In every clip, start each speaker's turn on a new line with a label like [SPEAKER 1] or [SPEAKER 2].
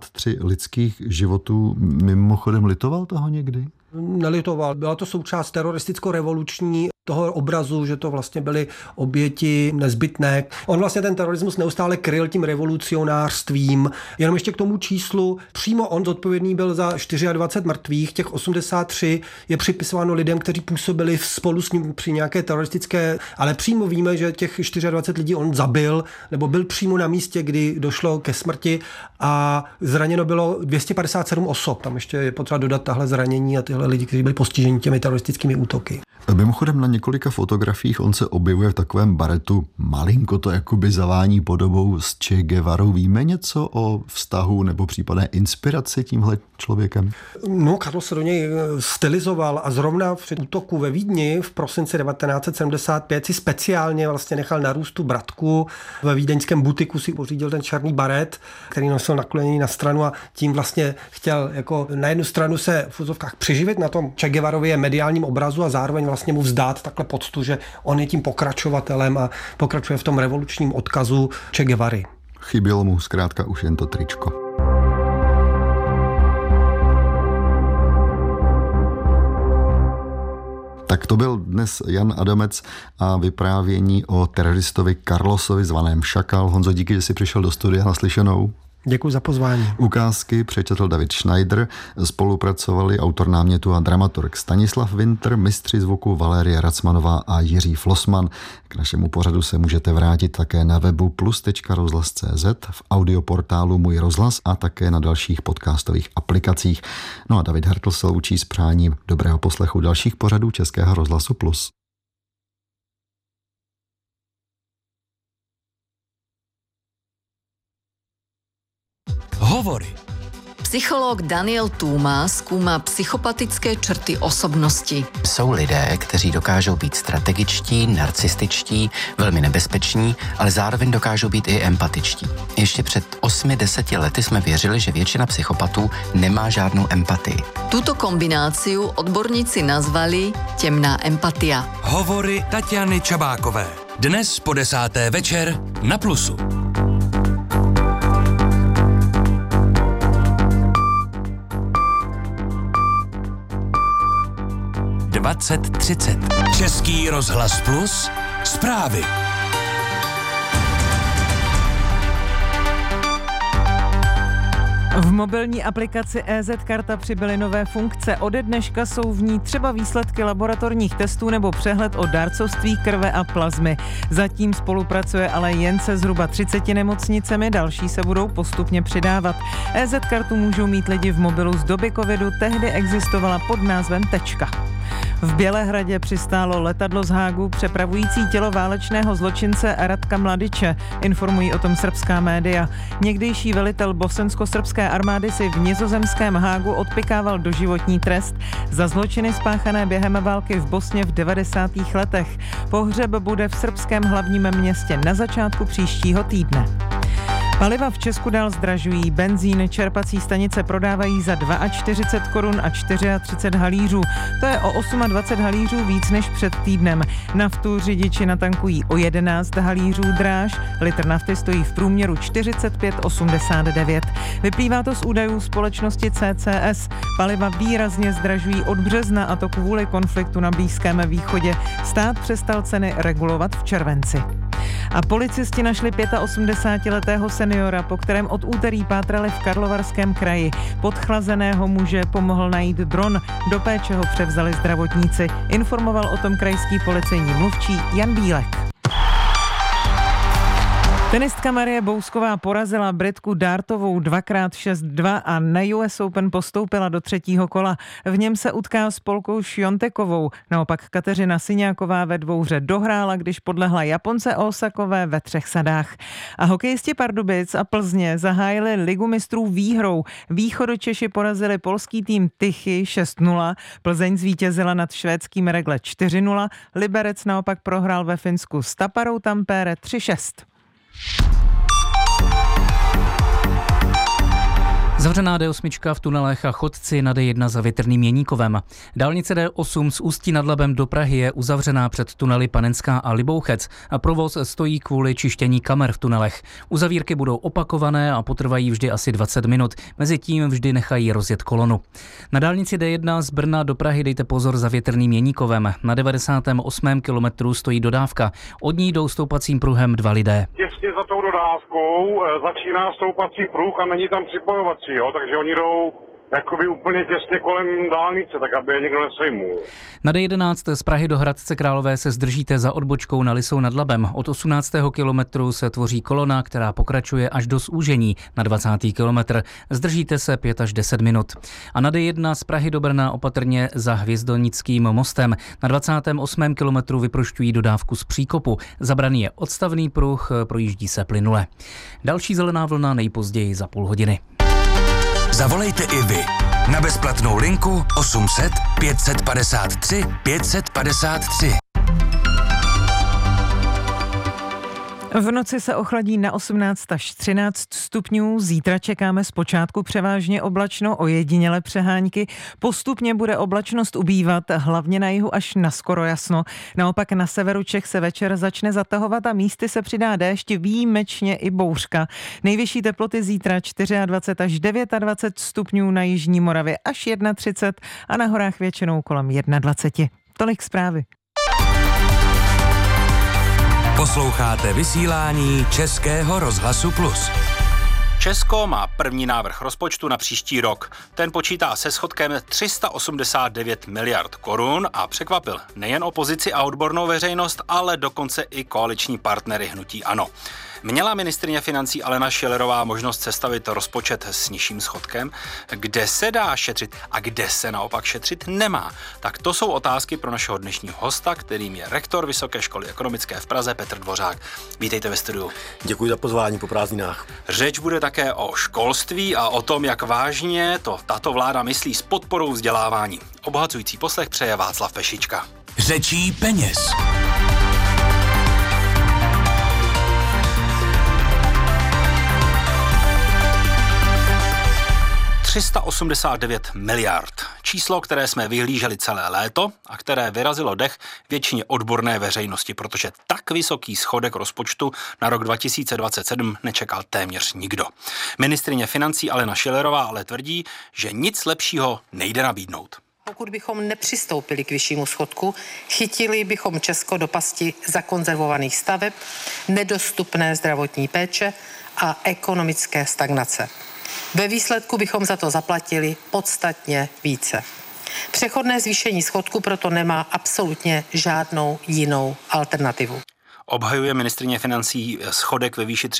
[SPEAKER 1] 83 lidských životů. Mimochodem litoval toho někdy?
[SPEAKER 2] Nelitoval. Byla to součást teroristicko-revoluční toho obrazu, že to vlastně byly oběti nezbytné. On vlastně ten terorismus neustále kryl tím revolucionářstvím. Jenom ještě k tomu číslu, přímo on zodpovědný byl za 24 mrtvých, těch 83 je připisováno lidem, kteří působili spolu s ním při nějaké teroristické, ale přímo víme, že těch 24 lidí on zabil, nebo byl přímo na místě, kdy došlo ke smrti a zraněno bylo 257 osob. Tam ještě je potřeba dodat tahle zranění a tyhle lidi, kteří byli postiženi těmi teroristickými útoky.
[SPEAKER 1] Mimochodem na několika fotografiích on se objevuje v takovém baretu, malinko to jakoby zavání podobou s Che Guevarou. Víme něco o vztahu nebo případné inspiraci tímhle člověkem?
[SPEAKER 2] No, Karlo se do něj stylizoval a zrovna při útoku ve Vídni v prosinci 1975 si speciálně vlastně nechal narůst tu bratku. Ve vídeňském butiku si pořídil ten černý baret, který nosil nakloněný na stranu a tím vlastně chtěl jako na jednu stranu se v úzovkách přiživit na tom Che Guevarově mediálním obrazu a zároveň vlastně mu vzdát takhle poctu, že on je tím pokračovatelem a pokračuje v tom revolučním odkazu Che Guevary.
[SPEAKER 1] Chybělo mu zkrátka už jen to tričko. Tak to byl dnes Jan Adamec a vyprávění o teroristovi Carlosovi zvaném Šakal. Honzo, díky, že jsi přišel do studia. Naslyšenou.
[SPEAKER 2] Děkuji za pozvání.
[SPEAKER 1] Ukázky přečetl David Schneider, spolupracovali autor námětu a dramaturg Stanislav Winter, mistři zvuku Valérie Racmanová a Jiří Flossman. K našemu pořadu se můžete vrátit také na webu plus.rozhlas.cz, v audioportálu Můj rozhlas a také na dalších podcastových aplikacích. No a David Hertl se loučí s přáním dobrého poslechu dalších pořadů Českého rozhlasu Plus.
[SPEAKER 3] Hovory.
[SPEAKER 4] Psycholog Daniel Túma zkoumá psychopatické črty osobnosti.
[SPEAKER 5] Jsou lidé, kteří dokážou být strategičtí, narcističtí, velmi nebezpeční, ale zároveň dokážou být i empatičtí. Ještě před 8-10 lety jsme věřili, že většina psychopatů nemá žádnou empatii.
[SPEAKER 4] Tuto kombináciu odborníci nazvali temná empatia.
[SPEAKER 3] Hovory Tatiany Čabákové. Dnes po 10. večer na Plusu. 2030. Český rozhlas Plus. Zprávy.
[SPEAKER 6] V mobilní aplikaci EZ Karta přibyly nové funkce. Ode dneška jsou v ní třeba výsledky laboratorních testů nebo přehled o dárcovství krve a plazmy. Zatím spolupracuje ale jen se zhruba 30 nemocnicemi, další se budou postupně přidávat. EZ Kartu můžou mít lidi v mobilu z doby covidu, tehdy existovala pod názvem Tečka. V Bělehradě přistálo letadlo z Hágu přepravující tělo válečného zločince Ratka Mladiče, informují o tom srbská média. Někdejší velitel bosensko-srbské armády si v nizozemském Hágu odpykával doživotní trest za zločiny spáchané během války v Bosně v 90. letech. Pohřeb bude v srbském hlavním městě na začátku příštího týdne. Paliva v Česku dál zdražují. Benzín čerpací stanice prodávají za 42 korun a 34 halířů. To je o 28 halířů víc než před týdnem. Naftu řidiči natankují o 11 halířů dráž. Litr nafty stojí v průměru 45,89. Vyplývá to z údajů společnosti CCS. Paliva výrazně zdražují od března, a to kvůli konfliktu na Blízkém východě. Stát přestal ceny regulovat v červenci. A policisti našli 85letého seniora, po kterém od úterý pátrali v Karlovarském kraji. Podchlazeného muže pomohl najít dron, do péče ho převzali zdravotníci. Informoval o tom krajský policejní mluvčí Jan Bílek. Tenistka Marie Bousková porazila Britku Dartovou 2x6-2 a na US Open postoupila do třetího kola. V něm se utká s Polkou Šjontekovou. Naopak Kateřina Syňáková ve dvouhře dohrála, když podlehla Japonce Osakové ve 3 sadách. A hokejisti Pardubic a Plzně zahájili Ligu mistrů výhrou. Východočeši porazili polský tým Tychy 6-0, Plzeň zvítězila nad švédským Regle 4-0, Liberec naopak prohrál ve Finsku s Taparou Tampere 3-6.
[SPEAKER 7] Zavřená D8 v tunelech a chodci na D1 za Větrným Jeníkovem. Dálnice D8 z Ústí nad Labem do Prahy je uzavřená před tunely Panenská a Libouchec a provoz stojí kvůli čištění kamer v tunelech. Uzavírky budou opakované a potrvají vždy asi 20 minut. Mezitím vždy nechají rozjet kolonu. Na dálnici D1 z Brna do Prahy dejte pozor za Větrným Jeníkovem. Na 98. kilometru stojí dodávka. Od ní jdou stoupacím pruhem 2 lidé.
[SPEAKER 8] Těsně za tou dodávkou začíná stoupací pruh a není tam připojovací, takže oni jdou jakoby úplně těsně kolem dálnice, tak aby je nikdo nesejmul.
[SPEAKER 7] Na D11 z Prahy do Hradce Králové se zdržíte za odbočkou na Lisou nad Labem. Od 18. kilometru se tvoří kolona, která pokračuje až do zúžení na 20. kilometr. Zdržíte se 5 až 10 minut. A na D1 z Prahy do Brna opatrně za Hvězdonickým mostem. Na 28. kilometru vyprošťují dodávku z příkopu. Zabraný je odstavný pruh, projíždí se plynule. Další zelená vlna nejpozději za půl hodiny.
[SPEAKER 3] Zavolejte i vy na bezplatnou linku 800 553 553.
[SPEAKER 6] V noci se ochladí na 18 až 13 stupňů, zítra čekáme zpočátku převážně oblačno, ojediněle přehánky, postupně bude oblačnost ubývat, hlavně na jihu až na skoro jasno. Naopak na severu Čech se večer začne zatahovat a místy se přidá déšť, výjimečně i bouřka. Nejvyšší teploty zítra 24 až 29 stupňů, na jižní Moravě až 31 a na horách většinou kolem 21. Tolik zprávy.
[SPEAKER 3] Posloucháte vysílání Českého rozhlasu Plus.
[SPEAKER 9] Česko má první návrh rozpočtu na příští rok. Ten počítá se schodkem 389 miliard korun a překvapil nejen opozici a odbornou veřejnost, ale dokonce i koaliční partnery hnutí ANO. Měla ministryně financí Alena Schillerová možnost sestavit rozpočet s nižším schodkem? Kde se dá šetřit a kde se naopak šetřit nemá? Tak to jsou otázky pro našeho dnešního hosta, kterým je rektor Vysoké školy ekonomické v Praze Petr Dvořák. Vítejte ve studiu.
[SPEAKER 10] Děkuji za pozvání po prázdninách.
[SPEAKER 9] Řeč bude také o školství a o tom, jak vážně to tato vláda myslí s podporou vzdělávání. Obohacující poslech přeje Václav Pešička.
[SPEAKER 3] Řečí peněz.
[SPEAKER 9] 389 miliard. Číslo, které jsme vyhlíželi celé léto a které vyrazilo dech většině odborné veřejnosti, protože tak vysoký schodek rozpočtu na rok 2027 nečekal téměř nikdo. Ministryně financí Alena Schillerová ale tvrdí, že nic lepšího nejde nabídnout.
[SPEAKER 11] Pokud bychom nepřistoupili k vyššímu schodku, chytili bychom Česko do pasti zakonzervovaných staveb, nedostupné zdravotní péče a ekonomické stagnace. Ve výsledku bychom za to zaplatili podstatně více. Přechodné zvýšení schodku proto nemá absolutně žádnou jinou alternativu.
[SPEAKER 9] Obhajuje ministryně financí schodek ve výši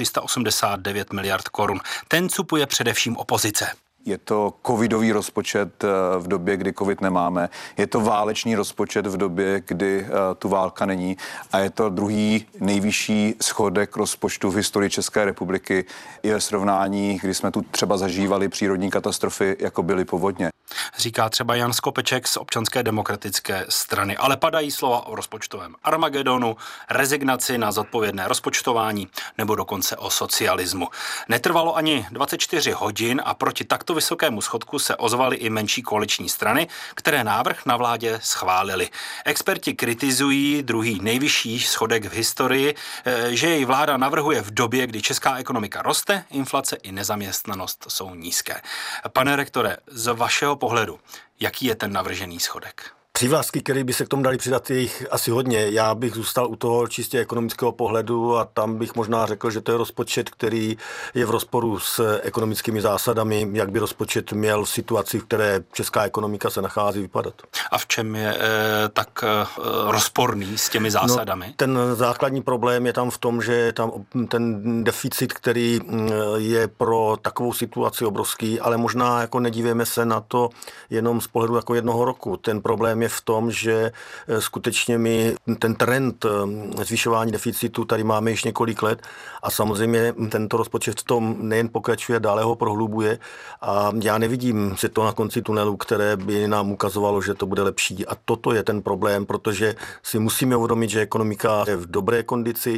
[SPEAKER 9] 389 miliard korun. Ten cupuje především opozice.
[SPEAKER 12] Je to covidový rozpočet v době, kdy covid nemáme. Je to válečný rozpočet v době, kdy tu válka není. A je to druhý nejvyšší schodek rozpočtu v historii České republiky. I ve srovnání, kdy jsme tu třeba zažívali přírodní katastrofy, jako byly povodně.
[SPEAKER 9] Říká třeba Jan Skopeček z Občanské demokratické strany. Ale padají slova o rozpočtovém armagedonu, rezignaci na zodpovědné rozpočtování nebo dokonce o socialismu. Netrvalo ani 24 hodin a proti takto vysokému schodku se ozvaly i menší koaliční strany, které návrh na vládě schválili. Experti kritizují druhý nejvyšší schodek v historii, že jej vláda navrhuje v době, kdy česká ekonomika roste, inflace i nezaměstnanost jsou nízké. Pane rektore, z vašeho pohledu, jaký je ten navržený schodek?
[SPEAKER 10] Přívlastky, které by se k tomu dali přidat, je jich asi hodně. Já bych zůstal u toho čistě ekonomického pohledu a tam bych možná řekl, že to je rozpočet, který je v rozporu s ekonomickými zásadami, jak by rozpočet měl v situaci, v které česká ekonomika se nachází, vypadat.
[SPEAKER 9] A v čem je tak rozporný s těmi zásadami?
[SPEAKER 10] No, ten základní problém je tam v tom, že je tam ten deficit, který je pro takovou situaci obrovský, ale možná jako nedívejme se na to jenom z pohledu jako jednoho roku. Ten problém je v tom, že skutečně my ten trend zvyšování deficitu tady máme již několik let a samozřejmě tento rozpočet v tom nejen pokračuje, dále ho prohlubuje a já nevidím světlo na konci tunelu, které by nám ukazovalo, že to bude lepší. A toto je ten problém, protože si musíme uvědomit, že ekonomika je v dobré kondici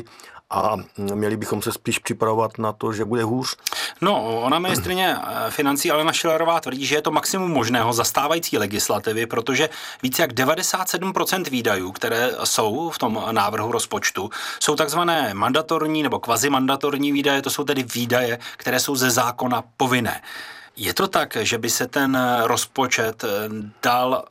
[SPEAKER 10] a měli bychom se spíš připravovat na to, že bude hůř.
[SPEAKER 9] No, ona ministryně financí Alena Schillerová tvrdí, že je to maximum možného za stávající legislativy, protože více jak 97% výdajů, které jsou v tom návrhu rozpočtu, jsou takzvané mandatorní nebo kvazimandatorní výdaje, to jsou tedy výdaje, které jsou ze zákona povinné. Je to tak, že by se ten rozpočet dal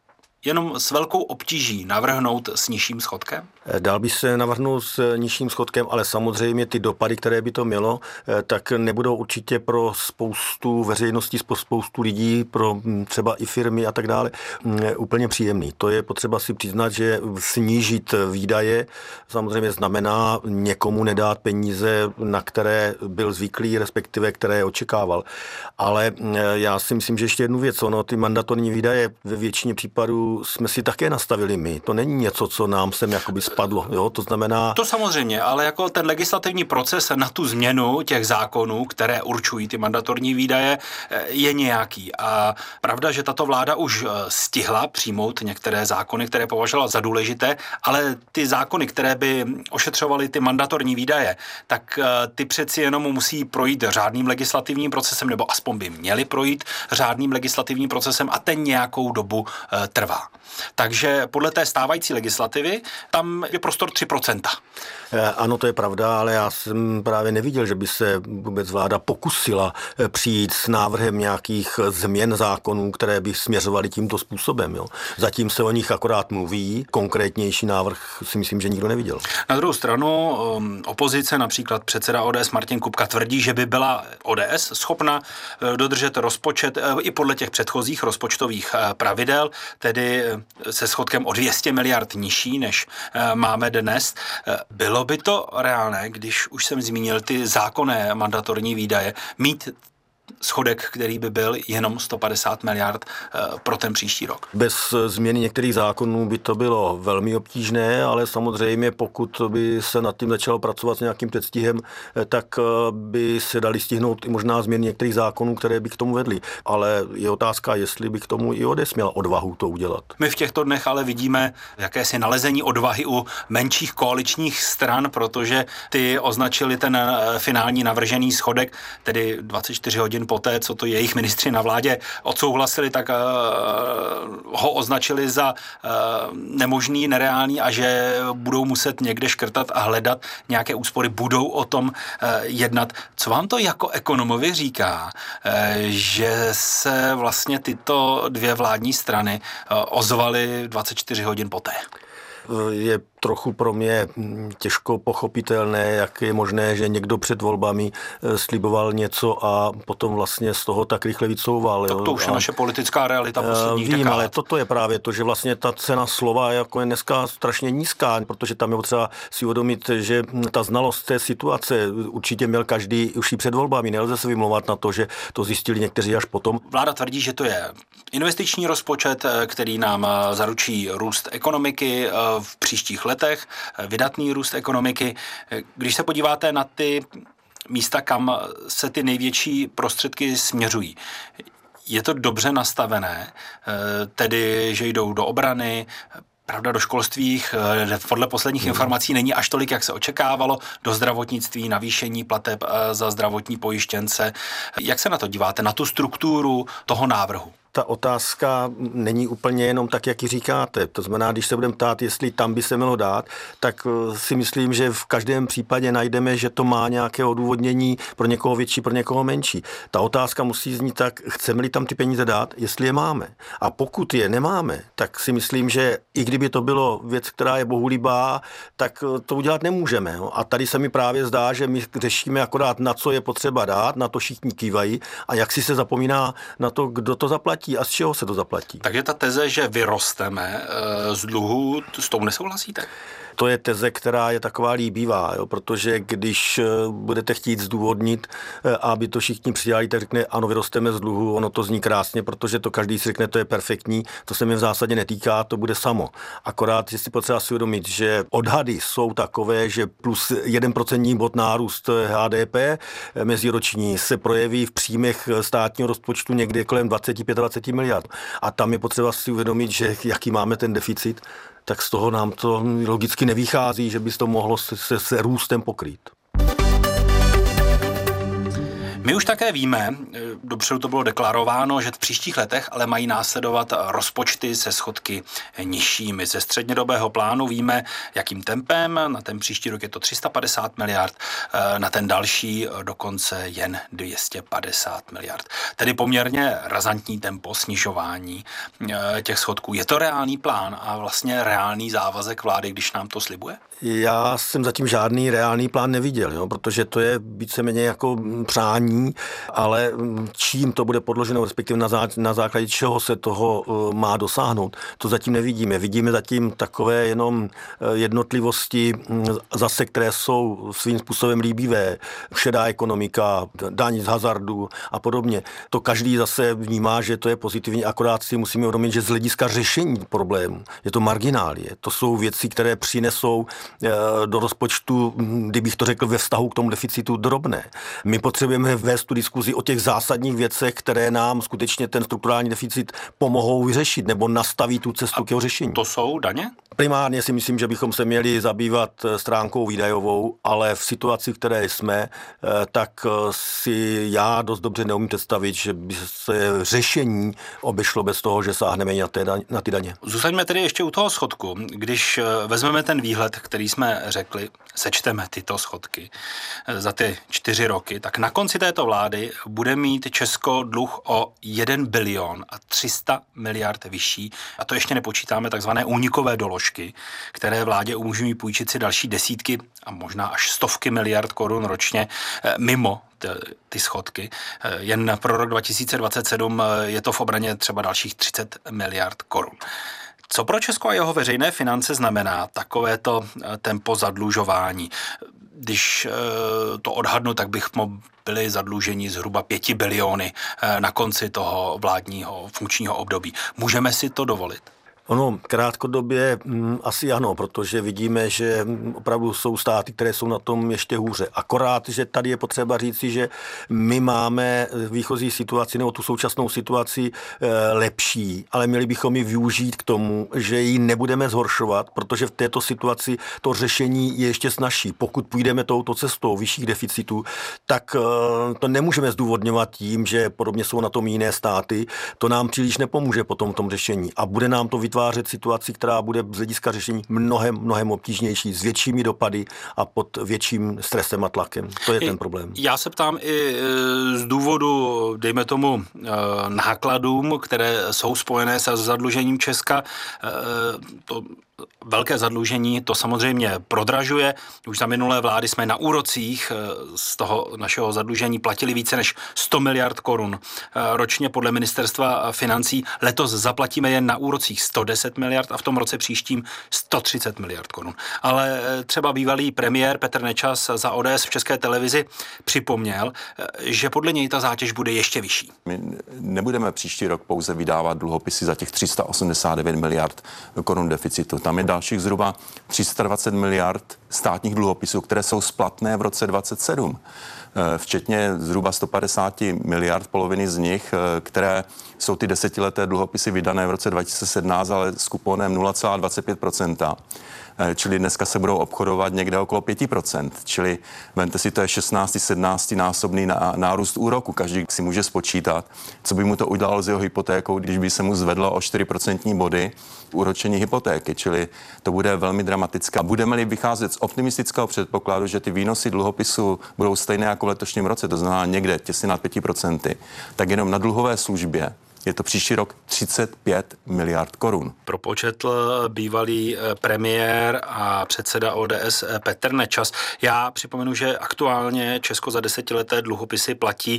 [SPEAKER 9] jenom s velkou obtíží navrhnout s nižším schodkem?
[SPEAKER 10] Dal by se navrhnout s nižším schodkem, ale samozřejmě ty dopady, které by to mělo, tak nebudou určitě pro spoustu veřejnosti, pro spoustu lidí, pro třeba i firmy a tak dále úplně příjemný. To je potřeba si přiznat, že snížit výdaje samozřejmě znamená někomu nedát peníze, na které byl zvyklý, respektive které očekával. Ale já si myslím, že ještě jednu věc, ty mandatorní výdaje ve většině případů jsme si také nastavili my. To není něco, co nám sem jakoby spadlo. Jo? To znamená...
[SPEAKER 9] To samozřejmě, ale jako ten legislativní proces na tu změnu těch zákonů, které určují ty mandatorní výdaje, je nějaký. A pravda, že tato vláda už stihla přijmout některé zákony, které považovala za důležité, ale ty zákony, které by ošetřovaly ty mandatorní výdaje, tak ty přeci jenom musí projít řádným legislativním procesem, nebo aspoň by měly projít řádným legislativním procesem a ten nějakou dobu trvá. Takže podle té stávající legislativy tam je prostor 3%.
[SPEAKER 10] Ano, to je pravda, ale já jsem právě neviděl, že by se vůbec vláda pokusila přijít s návrhem nějakých změn zákonů, které by směřovaly tímto způsobem. Jo. Zatím se o nich akorát mluví, konkrétnější návrh si myslím, že nikdo neviděl.
[SPEAKER 9] Na druhou stranu opozice, například předseda ODS Martin Kupka tvrdí, že by byla ODS schopna dodržet rozpočet i podle těch předchozích rozpočtových pravidel, tedy se schodkem o 200 miliard nižší, než máme dnes. Bylo by to reálné, když už jsem zmínil ty zákonné mandatorní výdaje, mít schodek, který by byl jenom 150 miliard pro ten příští rok?
[SPEAKER 10] Bez změny některých zákonů by to bylo velmi obtížné, ale samozřejmě pokud by se nad tím začalo pracovat s nějakým předstihem, tak by se dali stihnout i možná změny některých zákonů, které by k tomu vedly. Ale je otázka, jestli by k tomu i ODS měla odvahu to udělat.
[SPEAKER 9] My v těchto dnech ale vidíme jakési nalezení odvahy u menších koaličních stran, protože ty označili ten finální navržený schodek, tedy 24 hodin poté, co to jejich ministři na vládě odsouhlasili, tak ho označili za nemožný, nereálný a že budou muset někde škrtat a hledat nějaké úspory, budou o tom jednat. Co vám to jako ekonomovi říká, že se vlastně tyto dvě vládní strany ozvaly 24 hodin poté?
[SPEAKER 10] Je trochu pro mě těžko pochopitelné, jak je možné, že někdo před volbami sliboval něco a potom vlastně z toho tak rychle vycouval.
[SPEAKER 9] Tak to už je naše politická realita posledních
[SPEAKER 10] dekád.
[SPEAKER 9] Vím,
[SPEAKER 10] ale toto je právě to, že vlastně ta cena slova jako je dneska strašně nízká, protože tam je potřeba si uvědomit, že ta znalost té situace určitě měl každý už i před volbami. Nelze se vymlouvat na to, že to zjistili někteří až potom.
[SPEAKER 9] Vláda tvrdí, že to je investiční rozpočet, který nám zaručí růst ekonomiky v příštích letech, vydatný růst ekonomiky. Když se podíváte na ty místa, kam se ty největší prostředky směřují, je to dobře nastavené, tedy, že jdou do obrany, pravda, do školství, podle posledních informací není až tolik, jak se očekávalo, do zdravotnictví, navýšení plateb za zdravotní pojištěnce. Jak se na to díváte, na tu strukturu toho návrhu?
[SPEAKER 10] Ta otázka není úplně jenom tak, jak ji říkáte. To znamená, když se budeme ptát, jestli tam by se mělo dát, tak si myslím, že v každém případě najdeme, že to má nějaké odůvodnění pro někoho větší, pro někoho menší. Ta otázka musí znít tak, chceme-li tam ty peníze dát, jestli je máme. A pokud je nemáme, tak si myslím, že i kdyby to bylo věc, která je bohulibá, tak to udělat nemůžeme. A tady se mi právě zdá, že my řešíme akorát, na co je potřeba dát, na to všichni kývají a jak si se zapomíná na to, kdo to zaplatí a z čeho se to zaplatí.
[SPEAKER 9] Takže ta teze, že vyrosteme z dluhu, s tou nesouhlasíte?
[SPEAKER 10] To je teze, která je taková líbivá, jo? Protože když budete chtít zdůvodnit, aby to všichni přijali, tak řekne, ano, vyrosteme z dluhu, ono to zní krásně, protože to každý si řekne, to je perfektní, to se mi v zásadě netýká, to bude samo. Akorát je si potřeba si uvědomit, že odhady jsou takové, že plus 1% bod nárůst HDP meziroční se projeví v příjmech státního rozpočtu někde kolem 25-20 miliard. A tam je potřeba si uvědomit, že jaký máme ten deficit, tak z toho nám to logicky nevychází, že by to mohlo se růstem pokrýt.
[SPEAKER 9] My už také víme, dopředu to bylo deklarováno, že v příštích letech ale mají následovat rozpočty se schodky nižšími. Ze střednědobého plánu víme, jakým tempem, na ten příští rok je to 350 miliard, na ten další dokonce jen 250 miliard. Tedy poměrně razantní tempo snižování těch schodků. Je to reálný plán a vlastně reálný závazek vlády, když nám to slibuje?
[SPEAKER 10] Já jsem zatím žádný reálný plán neviděl, jo, protože to je víceméně jako přání, ale čím to bude podloženo, respektive na základě čeho se toho má dosáhnout, to zatím nevidíme. Vidíme zatím takové jenom jednotlivosti zase, které jsou svým způsobem líbivé. Šedá ekonomika, daň z hazardu a podobně. To každý zase vnímá, že to je pozitivní, akorát si musíme uvědomit, že z hlediska řešení problému je to marginálie. To jsou věci, které přinesou do rozpočtu, kdybych to řekl ve vztahu k tomu deficitu, drobné. My potřebujeme vést tu diskuzi o těch zásadních věcech, které nám skutečně ten strukturální deficit pomohou vyřešit nebo nastaví tu cestu k jeho řešení.
[SPEAKER 9] To jsou daně?
[SPEAKER 10] Primárně si myslím, že bychom se měli zabývat stránkou výdajovou, ale v situaci, v které jsme, tak si já dost dobře neumím představit, že by se řešení obešlo bez toho, že sáhneme na ty daně.
[SPEAKER 9] Zůstaňme tedy ještě u toho schodku. Když vezmeme ten výhled, který jsme řekli, sečteme tyto schodky za ty 4 roky, tak na konci této vlády bude mít Česko dluh o 1 bilion a 300 miliard vyšší. A to ještě nepočítáme takzvané únikové doložky, které vládě umožňují půjčit si další desítky a možná až stovky miliard korun ročně mimo ty schodky. Jen pro rok 2027 je to v obraně třeba dalších 30 miliard korun. Co pro Česko a jeho veřejné finance znamená takovéto tempo zadlužování? Když to odhadnu, tak bychom byli zadluženi zhruba 5 biliony na konci toho vládního funkčního období. Můžeme si to dovolit?
[SPEAKER 10] Ono krátkodobě asi ano, protože vidíme, že opravdu jsou státy, které jsou na tom ještě hůře. Akorát, že tady je potřeba říci, že my máme výchozí situaci nebo tu současnou situaci lepší, ale měli bychom ji využít k tomu, že ji nebudeme zhoršovat, protože v této situaci to řešení je ještě snazší. Pokud půjdeme touto cestou vyšších deficitů, tak to nemůžeme zdůvodňovat tím, že podobně jsou na tom jiné státy. To nám příliš nepomůže potom v tom řešení a bude nám to vytvářet situaci, která bude z hlediska řešení mnohem obtížnější, s většími dopady a pod větším stresem a tlakem. To je ten problém.
[SPEAKER 9] Já se ptám i z důvodu, dejme tomu, nákladům, které jsou spojené se zadlužením Česka. To velké zadlužení to samozřejmě prodražuje. Už za minulé vlády jsme na úrocích z toho našeho zadlužení platili více než 100 miliard korun ročně podle ministerstva financí. Letos zaplatíme jen na úrocích 110 miliard a v tom roce příštím 130 miliard korun. Ale třeba bývalý premiér Petr Nečas za ODS v České televizi připomněl, že podle něj ta zátěž bude ještě vyšší.
[SPEAKER 13] My nebudeme příští rok pouze vydávat dluhopisy za těch 389 miliard korun deficitu. Tam je dalších zhruba 320 miliard státních dluhopisů, které jsou splatné v roce 2027. Včetně zhruba 150 miliard, poloviny z nich, které jsou ty desetileté dluhopisy vydané v roce 2017, ale s kuponem 0,25%. Čili dneska se budou obchodovat někde okolo 5%. Čili vemte si, to je 16-17 násobný nárůst úroku. Každý si může spočítat, co by mu to udělalo s jeho hypotékou, když by se mu zvedlo o 4% body úročení hypotéky. Čili to bude velmi dramatická. Budeme-li vycházet z optimistického předpokladu, že ty výnosy dluhopisu budou stejné jako v letošním roce, to znamená někde těsně nad 5%, tak jenom na dluhové službě je to příští rok 35 miliard korun.
[SPEAKER 9] Propočetl bývalý premiér a předseda ODS Petr Nečas. Já připomenu, že aktuálně Česko za desetileté dluhopisy platí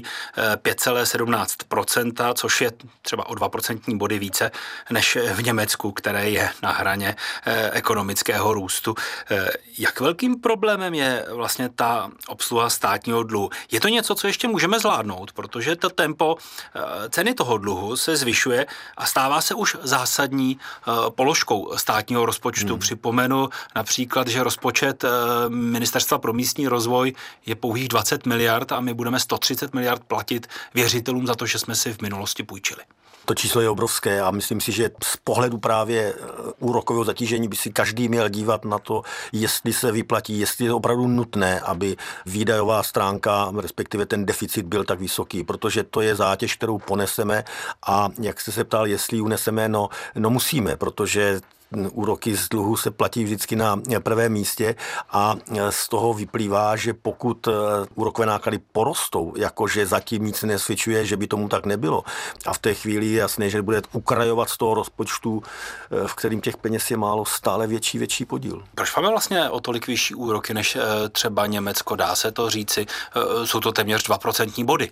[SPEAKER 9] 5,17%, což je třeba o 2% body více než v Německu, které je na hraně ekonomického růstu. Jak velkým problémem je vlastně ta obsluha státního dluhu? Je to něco, co ještě můžeme zvládnout, protože to tempo ceny toho dluhu se zvyšuje a stává se už zásadní položkou státního rozpočtu. Připomenu například, že rozpočet Ministerstva pro místní rozvoj je pouhých 20 miliard a my budeme 130 miliard platit věřitelům za to, že jsme si v minulosti půjčili.
[SPEAKER 10] To číslo je obrovské a myslím si, že z pohledu právě úrokového zatížení by si každý měl dívat na to, jestli se vyplatí, jestli je opravdu nutné, aby výdajová stránka, respektive ten deficit byl tak vysoký, protože to je zátěž, kterou poneseme a jak jste se ptal, jestli ji uneseme, no musíme, protože úroky z dluhu se platí vždycky na prvém místě a z toho vyplývá, že pokud úrokové náklady porostou, jakože zatím nic nesvědčuje, že by tomu tak nebylo a v té chvíli je jasné, že bude ukrajovat z toho rozpočtu, v kterým těch peněz je málo, stále větší podíl.
[SPEAKER 9] Proč máme vlastně o tolik vyšší úroky než třeba Německo? Dá se to říci, jsou to téměř 2% body,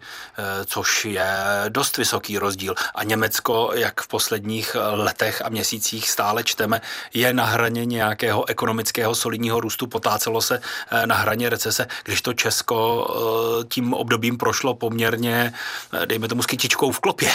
[SPEAKER 9] což je dost vysoký rozdíl a Německo, jak v posledních letech a měsících stále čteme, je na hraně nějakého ekonomického solidního růstu, potácelo se na hraně recese, když to Česko tím obdobím prošlo poměrně, dejme tomu, s kytičkou v klopě.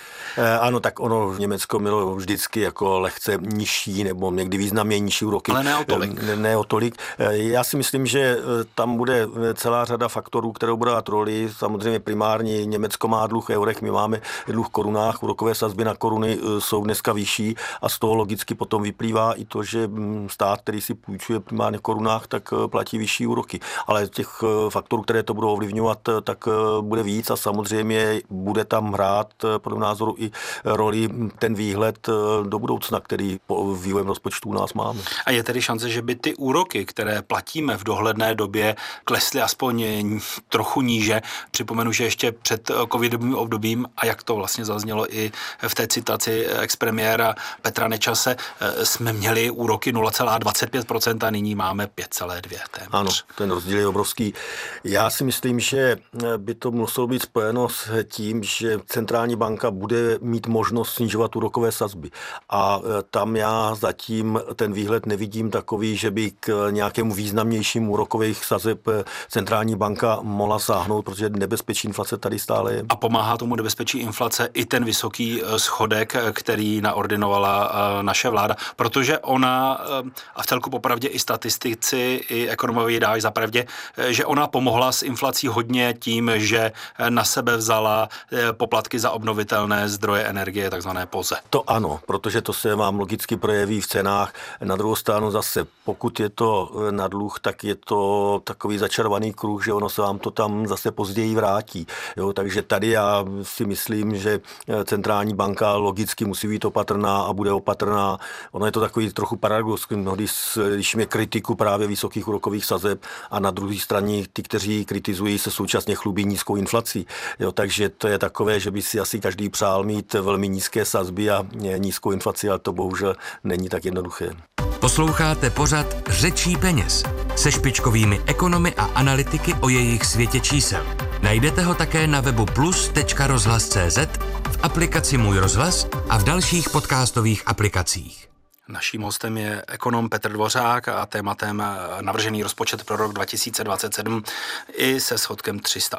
[SPEAKER 10] Ano, tak ono Německo mělo vždycky jako lehce nižší nebo někdy významně nižší úroky.
[SPEAKER 9] Ale ne o tolik.
[SPEAKER 10] Ne o tolik. Já si myslím, že tam bude celá řada faktorů, které budou dát roli. Samozřejmě primární Německo má dluh v eurech, my máme dluh v korunách, úrokové sazby na koruny jsou dneska vyšší a z toho logicky potom vyplývá i to, že stát, který si půjčuje primárně v korunách, tak platí vyšší úroky. Ale těch faktorů, které to budou ovlivňovat, tak bude víc a samozřejmě bude tam hrát podle názoru i roli ten výhled do budoucna, který po vývojem rozpočtu u nás máme.
[SPEAKER 9] A je tedy šance, že by ty úroky, které platíme v dohledné době, klesly aspoň trochu níže? Připomenu, že ještě před covidovým obdobím, a jak to vlastně zaznělo i v té citaci expremiéra Petra Nečase, jsme měli úroky 0,25% a nyní máme 5,2%.
[SPEAKER 10] Ano, ten rozdíl je obrovský. Já si myslím, že by to muselo být spojeno s tím, že centrální banka bude mít možnost snižovat úrokové sazby. A tam já zatím ten výhled nevidím takový, že by k nějakému významnějšímu úrokových sazeb centrální banka mohla sáhnout, protože nebezpečí inflace tady stále je.
[SPEAKER 9] A pomáhá tomu nebezpečí inflace i ten vysoký schodek, který naordinovala naše vláda, protože ona, a v celku popravdě i statistici, i ekonomové dávají za pravdě, že ona pomohla s inflací hodně tím, že na sebe vzala poplatky za obnovitelné zdroje energie, takzvané POZE.
[SPEAKER 10] To ano, protože to se vám logicky projeví v cenách. Na druhou stranu zase, pokud je to na dluh, tak je to takový začarovaný kruh, že ono se vám to tam zase později vrátí. Jo, takže tady já si myslím, že centrální banka logicky musí být opatrná a bude opatrná. Ono je to takový trochu paradox, mnohdy slyšíme kritiku právě vysokých úrokových sazeb a na druhé straně ty, kteří kritizují, se současně chlubí nízkou inflací. Jo, takže to je takové, že by si asi každý přál mít velmi nízké sazby a nízkou inflaci, ale to bohužel není tak jednoduché.
[SPEAKER 3] Posloucháte pořad Řečí peněz se špičkovými ekonomy a analytiky o jejich světě čísel. Najdete ho také na webu plus.rozhlas.cz, v aplikaci Můj rozhlas a v dalších podcastových aplikacích.
[SPEAKER 9] Naším hostem je ekonom Petr Dvořák a tématem navržený rozpočet pro rok 2027 i se schodkem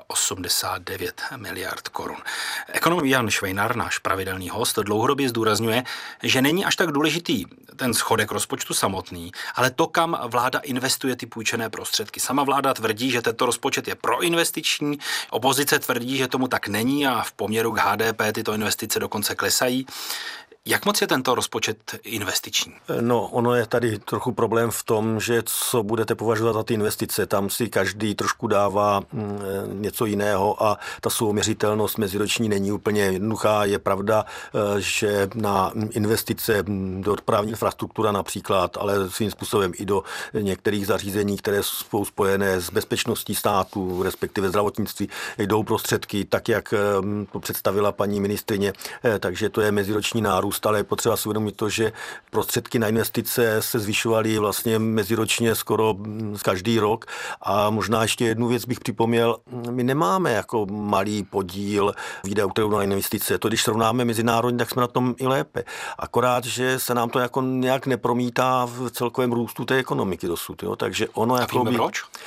[SPEAKER 9] 389 miliard korun. Ekonom Jan Švejnar, náš pravidelný host, dlouhodobě zdůrazňuje, že není až tak důležitý ten schodek rozpočtu samotný, ale to, kam vláda investuje ty půjčené prostředky. Sama vláda tvrdí, že tento rozpočet je proinvestiční, opozice tvrdí, že tomu tak není a v poměru k HDP tyto investice dokonce klesají. Jak moc je tento rozpočet investiční?
[SPEAKER 10] No, ono je tady trochu problém v tom, že co budete považovat za ty investice. Tam si každý trošku dává něco jiného a ta souměřitelnost meziroční není úplně jednoduchá. Je pravda, že na investice do dopravní infrastruktura například, ale svým způsobem i do některých zařízení, které jsou spojené s bezpečností státu, respektive zdravotnictví, jdou prostředky, tak jak to představila paní ministryně, takže to je meziroční nárůst. Ale je potřeba si uvědomit to, že prostředky na investice se zvyšovaly vlastně meziročně skoro každý rok. A možná ještě jednu věc bych připomněl, my nemáme jako malý podíl výdajů na investice. To, když srovnáme mezinárodně, tak jsme na tom i lépe. Akorát, že se nám to jako nějak nepromítá v celkovém růstu té ekonomiky dosud. Jo? Takže ono
[SPEAKER 9] a víme proč?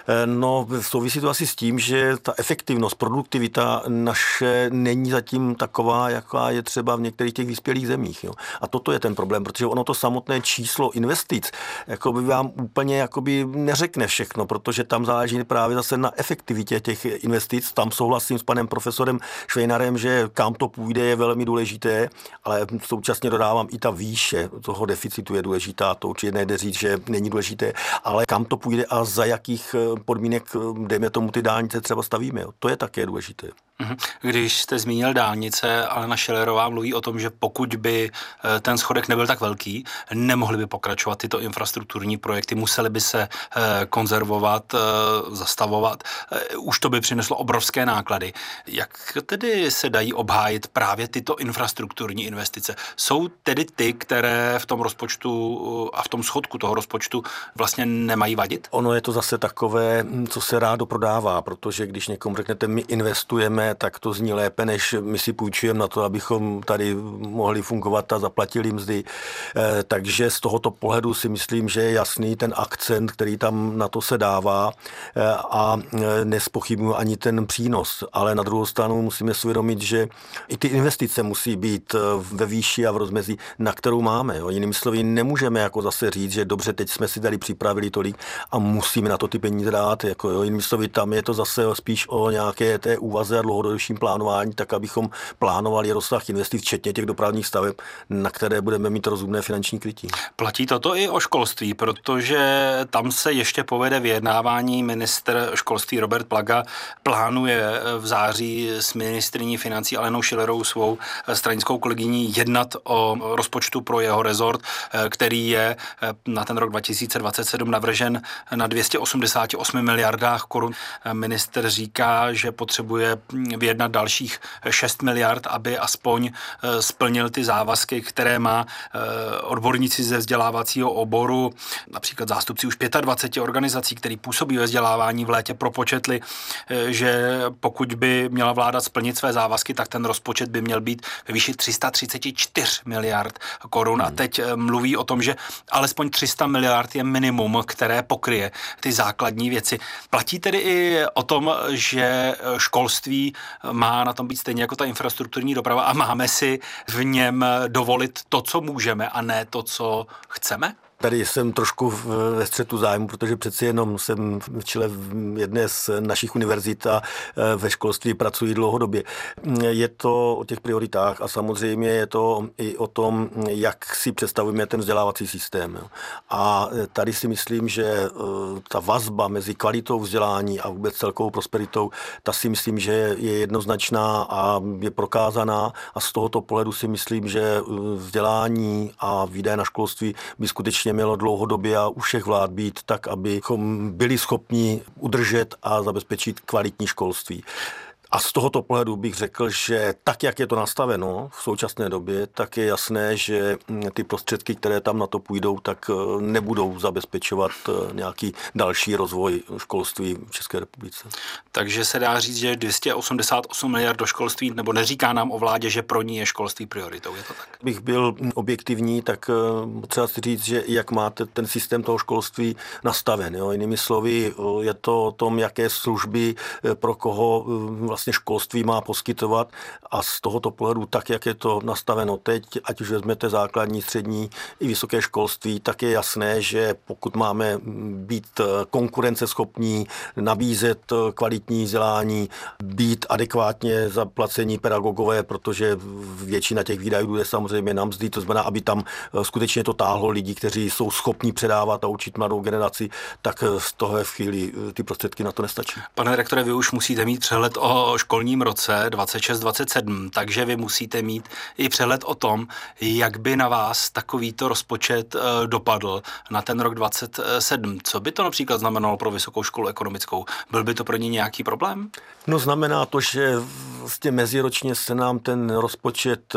[SPEAKER 10] No, souvisí to asi s tím, že ta efektivnost, produktivita naše není zatím taková, jaká je třeba v některých těch vyspělých zemích. Jo. A toto je ten problém, protože ono to samotné číslo investic jakoby vám úplně jakoby neřekne všechno, protože tam záleží právě zase na efektivitě těch investic. Tam souhlasím s panem profesorem Švejnarem, že kam to půjde je velmi důležité, ale současně dodávám i ta výše toho deficitu je důležitá. To určitě nejde říct, že není důležité, ale kam to půjde a za jakých podmínek, dejme tomu, ty dálnice třeba stavíme. Jo. To je také důležité.
[SPEAKER 9] Když jste zmínil dálnice, Alena Schillerová mluví o tom, že pokud by ten schodek nebyl tak velký, nemohly by pokračovat tyto infrastrukturní projekty, musely by se konzervovat, zastavovat. Už to by přineslo obrovské náklady. Jak tedy se dají obhájit právě tyto infrastrukturní investice? Jsou tedy ty, které v tom rozpočtu a v tom schodku toho rozpočtu vlastně nemají vadit?
[SPEAKER 10] Ono je to zase takové, co se rádo prodává, protože když někomu řeknete, my investujeme, tak to zní lépe, než my si půjčujeme na to, abychom tady mohli fungovat a zaplatili mzdy. Takže z tohoto pohledu si myslím, že je jasný ten akcent, který tam na to se dává a nespochybnuju ani ten přínos. Ale na druhou stranu musíme si uvědomit, že i ty investice musí být ve výši a v rozmezí, na kterou máme. Jo. Jinými slovy, nemůžeme jako zase říct, že dobře, teď jsme si tady připravili tolik a musíme na to ty peníze dát. Jako, jo. Jinými slovy, tam je to zase spíš o nějaké té úvaze a dlouhodobějším plánování, tak abychom plánovali rozsah investic, včetně těch dopravních staveb, na které budeme mít rozumné finanční krytí.
[SPEAKER 9] Platí toto i o školství, protože tam se ještě povede vyjednávání. Ministr školství Robert Plaga plánuje v září s ministryní financí Alenou Schillerovou, svou stranickou kolegyní, jednat o rozpočtu pro jeho rezort, který je na ten rok 2027 navržen na 288 miliardách korun. Minister říká, že potřebuje vyjednat dalších 6 miliard, aby aspoň splnil ty závazky, které má. Odborníci ze vzdělávacího oboru, například zástupci už 25 organizací, které působí ve vzdělávání, v létě propočetli, že pokud by měla vláda splnit své závazky, tak ten rozpočet by měl být ve výši 334 miliard korun. A teď mluví o tom, že alespoň 300 miliard je minimum, které pokryje ty základní věci. Platí tedy i o tom, že školství má na tom být stejně jako ta infrastrukturní doprava a máme si v něm dovolit to, co můžeme, a ne to, co chceme?
[SPEAKER 10] Tady jsem trošku ve střetu zájmu, protože přeci jenom jsem v čele jedné z našich univerzit a ve školství pracuji dlouhodobě. Je to o těch prioritách a samozřejmě je to i o tom, jak si představujeme ten vzdělávací systém. A tady si myslím, že ta vazba mezi kvalitou vzdělání a vůbec celkovou prosperitou, ta si myslím, že je jednoznačná a je prokázaná a z tohoto pohledu si myslím, že vzdělání a výdaje na školství by skutečně mělo dlouhodobě a u všech vlád být tak, abychom byli schopni udržet a zabezpečit kvalitní školství. A z tohoto pohledu bych řekl, že tak, jak je to nastaveno v současné době, tak je jasné, že ty prostředky, které tam na to půjdou, tak nebudou zabezpečovat nějaký další rozvoj školství v České republice.
[SPEAKER 9] Takže se dá říct, že 288 miliard do školství, nebo neříká nám o vládě, že pro ní je školství prioritou, je to tak?
[SPEAKER 10] Bych byl objektivní, tak třeba si říct, že jak máte ten systém toho školství nastaven. Jo? Jinými slovy, je to o tom, jaké služby pro koho vlastně školství má poskytovat a z tohoto pohledu tak, jak je to nastaveno teď, ať už vezmete základní, střední i vysoké školství, tak je jasné, že pokud máme být konkurenceschopní, nabízet kvalitní vzdělání, být adekvátně zaplacení pedagogové, protože většina těch výdajů bude samozřejmě na mzdy, to znamená, aby tam skutečně to táhlo lidi, kteří jsou schopní předávat a učit mladou generaci, tak z toho v chvíli ty prostředky na to nestačí.
[SPEAKER 9] Pane rektore, vy už musíte mít přehled o školním roce 26-27, takže vy musíte mít i přehled o tom, jak by na vás takovýto rozpočet dopadl na ten rok 27. Co by to například znamenalo pro Vysokou školu ekonomickou? Byl by to pro ní nějaký problém?
[SPEAKER 10] No znamená to, že vlastně meziročně se nám ten rozpočet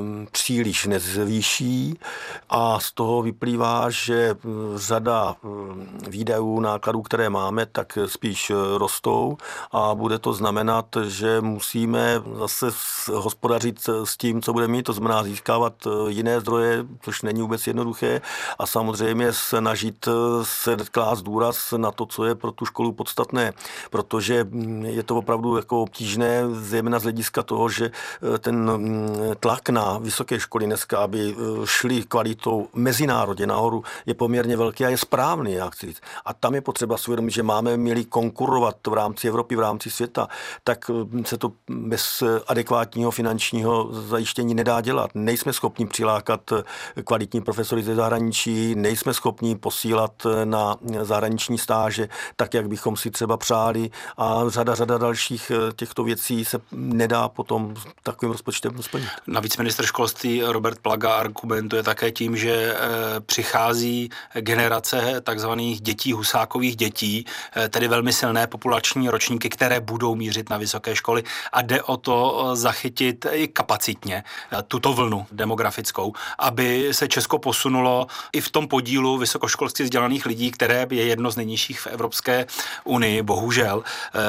[SPEAKER 10] příliš nezvýší a z toho vyplývá, že řada výdajů, nákladů, které máme, tak spíš rostou a bude to znamenat, že musíme zase hospodařit s tím, co budeme mít, to znamená získávat jiné zdroje, což není vůbec jednoduché a samozřejmě snažit se klást důraz na to, co je pro tu školu podstatné, protože je to opravdu jako obtížné, zejména z hlediska toho, že ten tlak na vysoké školy dneska, aby šli kvalitou mezinárodně nahoru, je poměrně velký a je správný, jak chci říct. A tam je potřeba si uvědomit, že měli konkurovat v rámci Evropy, v rámci světa, tak se to bez adekvátního finančního zajištění nedá dělat. Nejsme schopni přilákat kvalitní profesory ze zahraničí, nejsme schopni posílat na zahraniční stáže, tak, jak bychom si třeba přáli a řada dalších těchto věcí se nedá potom takovým rozpočtem splnit.
[SPEAKER 9] Navíc ministr školství Robert Plaga argumentuje také tím, že přichází generace takzvaných dětí, Husákových dětí, tedy velmi silné populační ročníky, které budou mířit na vysoké školy a jde o to zachytit i kapacitně tuto vlnu demografickou, aby se Česko posunulo i v tom podílu vysokoškolsky vzdělaných lidí, které je jedno z nejnižších v Evropské unii, bohužel.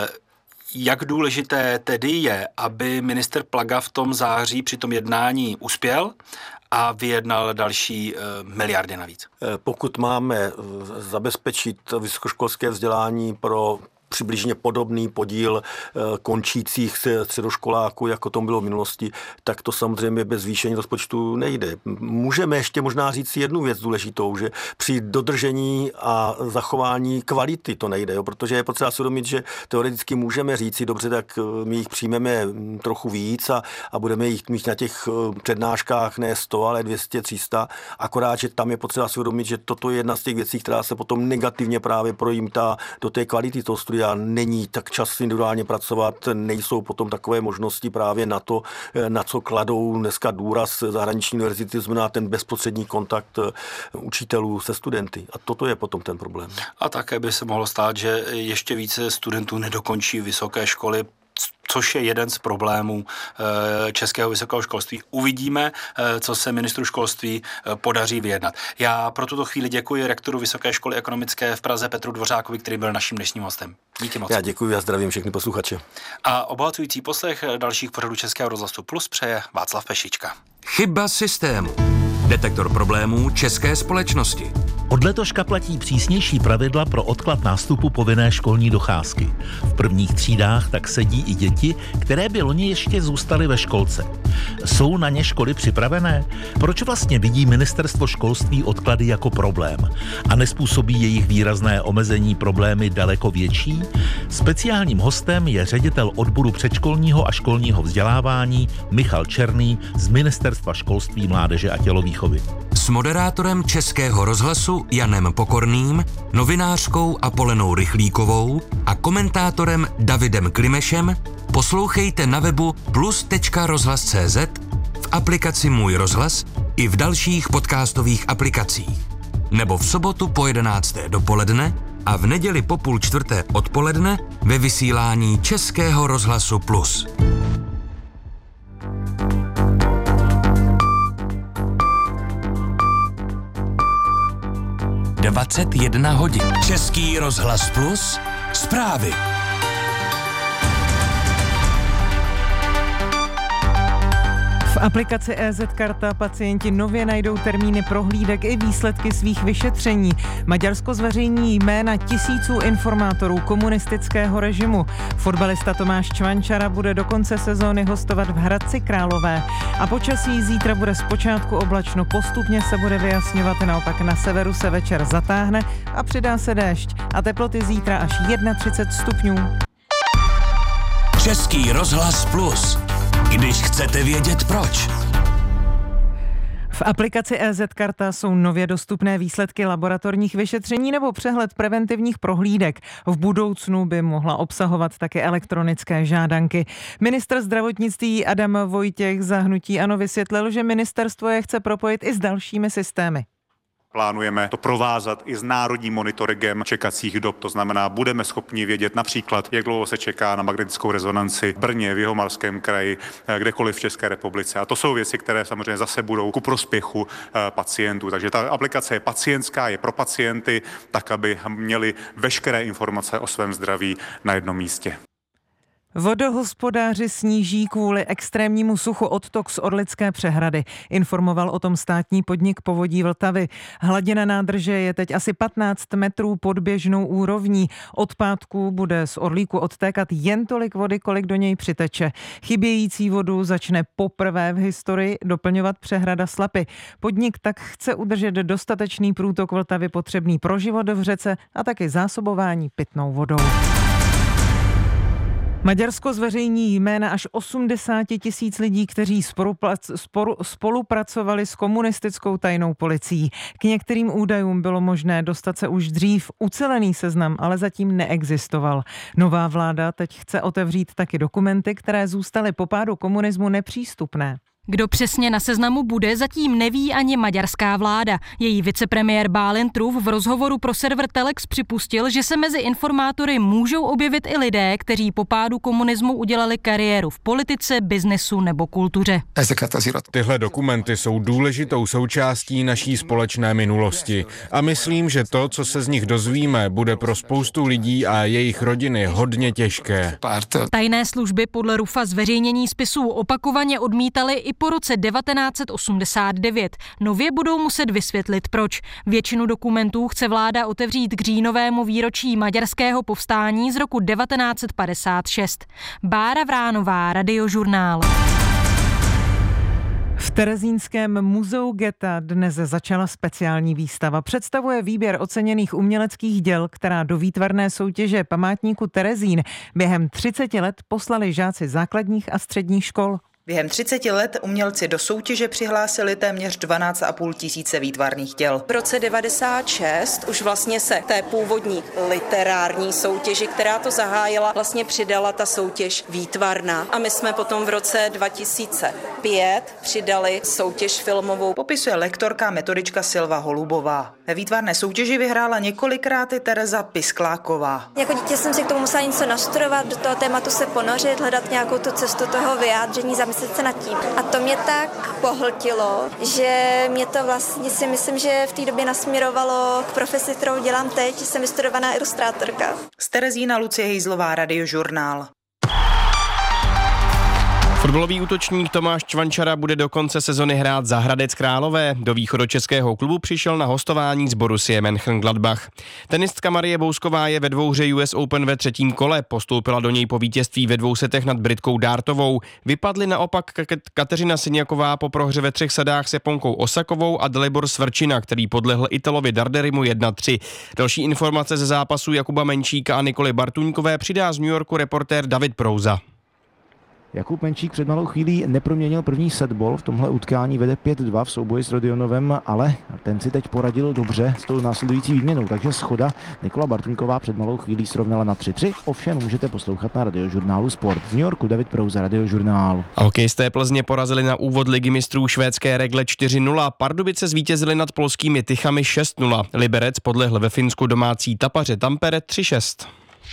[SPEAKER 9] Jak důležité tedy je, aby ministr Plaga v tom září při tom jednání uspěl a vyjednal další miliardy navíc?
[SPEAKER 10] Pokud máme zabezpečit vysokoškolské vzdělání pro přibližně podobný podíl končících středoškoláků, jako to bylo v minulosti, tak to samozřejmě bez zvýšení rozpočtu nejde. Můžeme ještě možná říct si jednu věc důležitou, že při dodržení a zachování kvality to nejde, jo, protože je potřeba si uvědomit, že teoreticky můžeme říct si, dobře, tak my jich přijmeme trochu víc a budeme jich mít na těch přednáškách ne 100, ale 200, 300, akorát, že tam je potřeba si uvědomit, že toto je jedna z těch věcí, která se potom negativně právě promítá do té kvality toho studia. Není tak čas individuálně pracovat, nejsou potom takové možnosti právě na to, na co kladou dneska důraz zahraniční univerzity, znamená ten bezprostřední kontakt učitelů se studenty. A toto je potom ten problém.
[SPEAKER 9] A také by se mohlo stát, že ještě více studentů nedokončí vysoké školy, což je jeden z problémů českého vysokého školství. Uvidíme, co se ministru školství podaří vyjednat. Já pro tuto chvíli děkuji rektoru Vysoké školy ekonomické v Praze Petru Dvořákovi, který byl naším dnešním hostem. Díky moc.
[SPEAKER 10] Já děkuji a zdravím všechny posluchače.
[SPEAKER 9] A obohacující poslech dalších pořadů Českého rozhlasu Plus přeje Václav Pešička. Chyba systému. Detektor problémů české společnosti.
[SPEAKER 14] Od letoška platí přísnější pravidla pro odklad nástupu povinné školní docházky. V prvních třídách tak sedí i děti, které by loni ještě zůstaly ve školce. Jsou na ně školy připravené? Proč vlastně vidí ministerstvo školství odklady jako problém? A nezpůsobí jejich výrazné omezení problémy daleko větší? Speciálním hostem je ředitel odboru předškolního a školního vzdělávání Michal Černý z Ministerstva školství, mládeže a tělovýchovy.
[SPEAKER 3] S moderátorem Českého rozhlasu Janem Pokorným, novinářkou Apolenou Rychlíkovou a komentátorem Davidem Klimešem poslouchejte na webu plus.rozhlas.cz, v aplikaci Můj rozhlas i v dalších podcastových aplikacích. Nebo v sobotu po 11. dopoledne a v neděli po 3:30 odpoledne ve vysílání Českého rozhlasu Plus. 21 hodin. Český rozhlas Plus. Zprávy.
[SPEAKER 6] V aplikaci EZ Karta pacienti nově najdou termíny prohlídek i výsledky svých vyšetření. Maďarsko zveřejní jména tisíců informátorů komunistického režimu. Fotbalista Tomáš Čvančara bude do konce sezóny hostovat v Hradci Králové. A počasí zítra bude zpočátku oblačno, postupně se bude vyjasňovat, naopak na severu se večer zatáhne a přidá se déšť. A teploty zítra až 31 stupňů.
[SPEAKER 3] Český rozhlas Plus. Když chcete vědět proč.
[SPEAKER 6] V aplikaci EZ Karta jsou nově dostupné výsledky laboratorních vyšetření nebo přehled preventivních prohlídek. V budoucnu by mohla obsahovat také elektronické žádanky. Ministr zdravotnictví Adam Vojtěch za hnutí ANO vysvětlil, že ministerstvo je chce propojit i s dalšími systémy.
[SPEAKER 15] Plánujeme to provázat i s národním monitoringem čekacích dob. To znamená, budeme schopni vědět například, jak dlouho se čeká na magnetickou rezonanci v Brně, v Jihomoravském kraji, kdekoliv v České republice. A to jsou věci, které samozřejmě zase budou ku prospěchu pacientů. Takže ta aplikace je pacientská, je pro pacienty, tak aby měli veškeré informace o svém zdraví na jednom místě.
[SPEAKER 6] Vodohospodáři sníží kvůli extrémnímu suchu odtok z Orlické přehrady. Informoval o tom státní podnik Povodí Vltavy. Hladina nádrže je teď asi 15 metrů pod běžnou úrovní. Od pátku bude z Orlíku odtékat jen tolik vody, kolik do něj přiteče. Chybějící vodu začne poprvé v historii doplňovat přehrada Slapy. Podnik tak chce udržet dostatečný průtok Vltavy potřebný pro život v řece a taky zásobování pitnou vodou. Maďarsko zveřejní jména až 80 000 lidí, kteří spolupracovali s komunistickou tajnou policií. K některým údajům bylo možné dostat se už dřív. Ucelený seznam ale zatím neexistoval. Nová vláda teď chce otevřít taky dokumenty, které zůstaly po pádu komunismu nepřístupné.
[SPEAKER 16] Kdo přesně na seznamu bude, zatím neví ani maďarská vláda. Její vicepremiér Bálint Truff v rozhovoru pro server Telex připustil, že se mezi informátory můžou objevit i lidé, kteří po pádu komunismu udělali kariéru v politice, biznesu nebo kultuře.
[SPEAKER 17] Tyhle dokumenty jsou důležitou součástí naší společné minulosti a myslím, že to, co se z nich dozvíme, bude pro spoustu lidí a jejich rodiny hodně těžké.
[SPEAKER 16] Tajné služby podle Ruffa zveřejnění spisů opakovaně odmítaly i po roce 1989. Nově budou muset vysvětlit, proč. Většinu dokumentů chce vláda otevřít k říjnovému výročí maďarského povstání z roku 1956. Bára Vránová, Radiožurnál.
[SPEAKER 6] V terezínském muzeu Geta dnes začala speciální výstava. Představuje výběr oceněných uměleckých děl, která do výtvarné soutěže památníku Terezín během 30 let poslali žáci základních a středních škol.
[SPEAKER 18] Během 30 let umělci do soutěže přihlásili téměř 12,5 tisíce výtvarných děl.
[SPEAKER 19] V roce 96 už vlastně se té původní literární soutěži, která to zahájila, vlastně přidala ta soutěž výtvarná. A my jsme potom v roce 2005 přidali soutěž filmovou.
[SPEAKER 18] Popisuje lektorka metodička Silva Holubová. Ve výtvarné soutěži vyhrála několikrát i Tereza Piskláková.
[SPEAKER 20] Jako dítě jsem si k tomu musela něco nastudovat, do toho tématu se ponořit, hledat nějakou tu cestu toho vyjádření, zamyslet se nad tím. A to mě tak pohltilo, že mě to vlastně si myslím, že v té době nasměrovalo k profesi, kterou dělám teď, že jsem vystudovaná ilustrátorka.
[SPEAKER 18] Z Terezína Lucie Hejzlová, Radiožurnál.
[SPEAKER 21] Fotbalový útočník Tomáš Čvančara bude do konce sezony hrát za Hradec Králové. Do východočeského klubu přišel na hostování z Borussie Mönchengladbach. Tenistka Marie Bousková je ve dvouhře US Open ve třetím kole. Postoupila do něj po vítězství ve 2 setech nad Britkou Dartovou. Vypadly naopak Kateřina Siniaková po prohře ve 3 sadách s Japonkou Osakovou a Dalibor Svrčina, který podlehl Italovi Darderimu 1-3. Další informace ze zápasu Jakuba Menčíka a Nikoly Bartuňkové přidá z New Yorku reportér David Prouza.
[SPEAKER 22] Jakub Menčík před malou chvílí neproměnil první setball, v tomhle utkání vede 5-2 v souboji s Rodionovem, ale ten si teď poradil dobře s tou následující výměnou, takže schoda. Nikola Bartuňková před malou chvílí srovnala na 3-3, ovšem můžete poslouchat na Radiožurnálu Sport. V New Yorku David Prouza, Radiožurnál.
[SPEAKER 21] Hokejisté Plzně porazili na úvod Ligy mistrů švédské Regle 4-0, Pardubice zvítězili nad polskými Tychami 6-0, Liberec podlehl ve Finsku domácí Tapaře Tampere 3-6.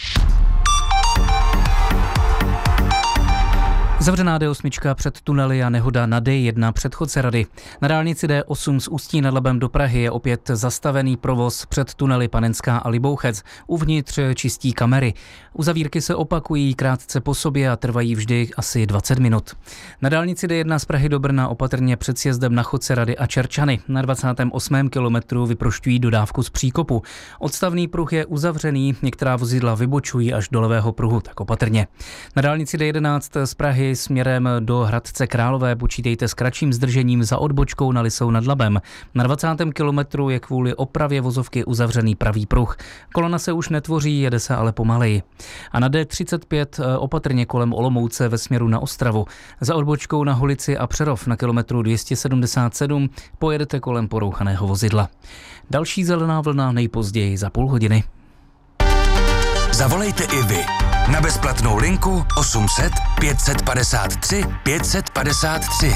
[SPEAKER 7] Zavřená D8 před tunely a nehoda na D1 předchodce Rady. Na dálnici D8 z Ústí nad Labem do Prahy je opět zastavený provoz před tunely Panenská a Libouchec. Uvnitř čistí kamery. Uzavírky se opakují krátce po sobě a trvají vždy asi 20 minut. Na dálnici D1 z Prahy do Brna opatrně před sjezdem na chodce Rady a Čerčany. Na 28. kilometru vyprošťují dodávku z příkopu. Odstavný pruh je uzavřený, některá vozidla vybočují až do levého pruhu, tak opatrně. Na dálnici D11 z Prahy směrem do Hradce Králové počítejte s kratším zdržením za odbočkou na Lisou nad Labem. Na 20. kilometru je kvůli opravě vozovky uzavřený pravý pruh. Kolona se už netvoří, jede se ale pomaleji. A na D35 opatrně kolem Olomouce ve směru na Ostravu. Za odbočkou na Holici a Přerov na kilometru 277 pojedete kolem porouchaného vozidla. Další zelená vlna nejpozději za půl hodiny.
[SPEAKER 3] Zavolejte i vy na bezplatnou linku 800 553 553.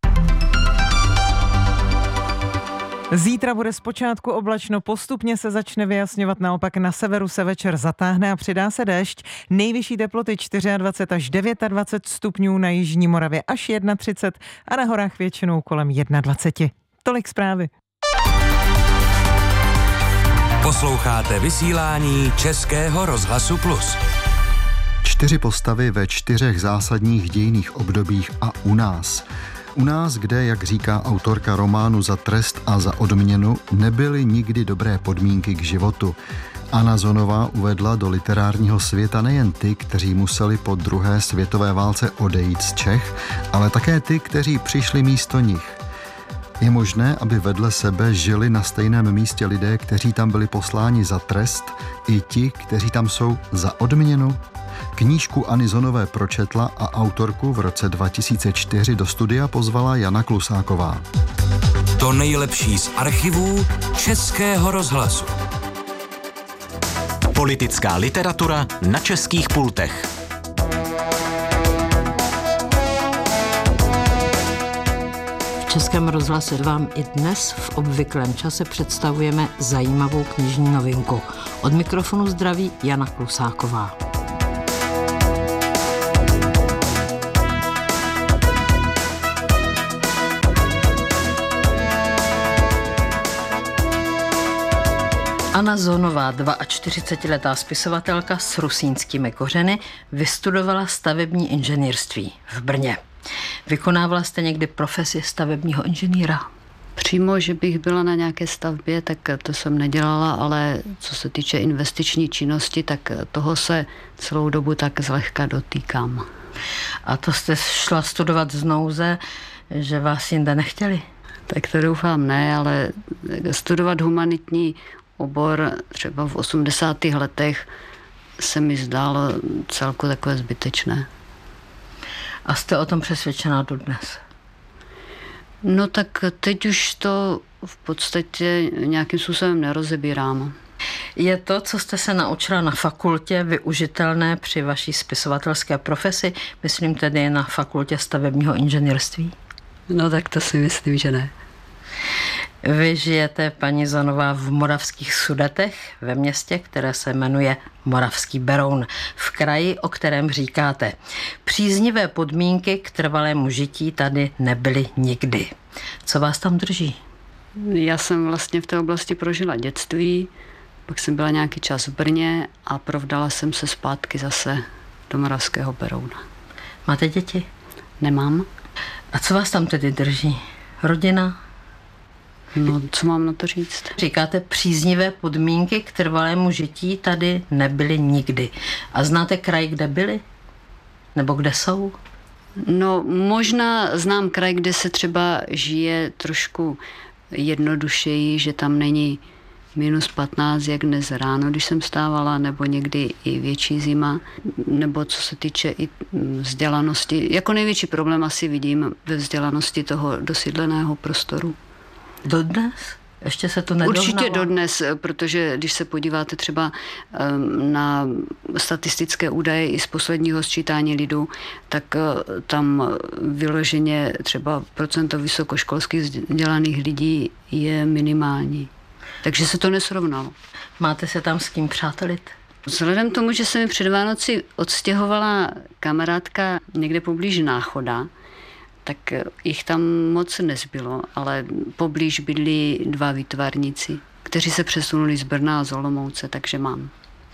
[SPEAKER 6] Zítra bude zpočátku oblačno, postupně se začne vyjasňovat, naopak na severu se večer zatáhne a přidá se déšť. Nejvyšší teploty 24 až 29 stupňů, na jižní Moravě až 31 a na horách většinou kolem 21. Tolik zprávy.
[SPEAKER 3] Posloucháte vysílání Českého rozhlasu Plus.
[SPEAKER 1] 4 postavy ve 4 zásadních dějinných obdobích a u nás. U nás, kde, jak říká autorka románu Za trest a za odměnu, nebyly nikdy dobré podmínky k životu. Anna Zonová uvedla do literárního světa nejen ty, kteří museli po druhé světové válce odejít z Čech, ale také ty, kteří přišli místo nich. Je možné, aby vedle sebe žili na stejném místě lidé, kteří tam byli posláni za trest, i ti, kteří tam jsou za odměnu? Knížku Anny Zonové pročetla a autorku v roce 2004 do studia pozvala Jana Klusáková.
[SPEAKER 3] To nejlepší z archivů Českého rozhlasu.
[SPEAKER 2] Politická literatura na českých pultech.
[SPEAKER 23] V Českém rozhlase vám i dnes v obvyklém čase představujeme zajímavou knižní novinku. Od mikrofonu zdraví Jana Klusáková. Anna Zonová, 42letá spisovatelka s rusínskými kořeny, vystudovala stavební inženýrství v Brně. Vykonávala jste někdy profesi stavebního inženýra?
[SPEAKER 24] Přímo, že bych byla na nějaké stavbě, tak to jsem nedělala, ale co se týče investiční činnosti, tak toho se celou dobu tak zlehka dotýkám.
[SPEAKER 23] A to jste šla studovat z nouze, že vás jinde nechtěli?
[SPEAKER 24] Tak to doufám ne, ale studovat humanitní obor třeba v 80. letech se mi zdálo celku takové zbytečné.
[SPEAKER 23] A jste o tom přesvědčená dodnes?
[SPEAKER 24] No tak teď už to v podstatě nějakým způsobem nerozebírám.
[SPEAKER 23] Je to, co jste se naučila na fakultě, využitelné při vaší spisovatelské profesi? Myslím tedy na fakultě stavebního inženýrství?
[SPEAKER 24] No tak to si myslím, že ne.
[SPEAKER 23] Vy žijete, paní Zonová, v Moravských Sudetech, ve městě, které se jmenuje Moravský Beroun, v kraji, o kterém říkáte. Příznivé podmínky k trvalému žití tady nebyly nikdy. Co vás tam drží?
[SPEAKER 24] Já jsem vlastně v té oblasti prožila dětství, pak jsem byla nějaký čas v Brně a provdala jsem se zpátky zase do Moravského Berouna.
[SPEAKER 23] Máte děti?
[SPEAKER 24] Nemám.
[SPEAKER 23] A co vás tam tedy drží? Rodina?
[SPEAKER 24] No, co mám na to říct?
[SPEAKER 23] Říkáte, příznivé podmínky k trvalému žití tady nebyly nikdy. A znáte kraj, kde byly? Nebo kde jsou?
[SPEAKER 24] No, možná znám kraj, kde se třeba žije trošku jednodušeji, že tam není -15, jak dnes ráno, když jsem stávala, nebo někdy i větší zima, nebo co se týče i vzdělanosti. Jako největší problém asi vidím ve vzdělanosti toho dosídleného prostoru.
[SPEAKER 23] Dodnes? Ještě se to nedohnalo?
[SPEAKER 24] Určitě dodnes, protože když se podíváte třeba na statistické údaje i z posledního sčítání lidu, tak tam vyloženě třeba procento vysokoškolských vzdělaných lidí je minimální. Takže se to nesrovnalo.
[SPEAKER 23] Máte se tam s kým přátelit?
[SPEAKER 24] Vzhledem k tomu, že se mi před Vánoci odstěhovala kamarádka někde poblíž Náchoda, tak jich tam moc nezbylo, ale poblíž bydlí 2 výtvarníci, kteří se přesunuli z Brna a z Olomouce, takže mám.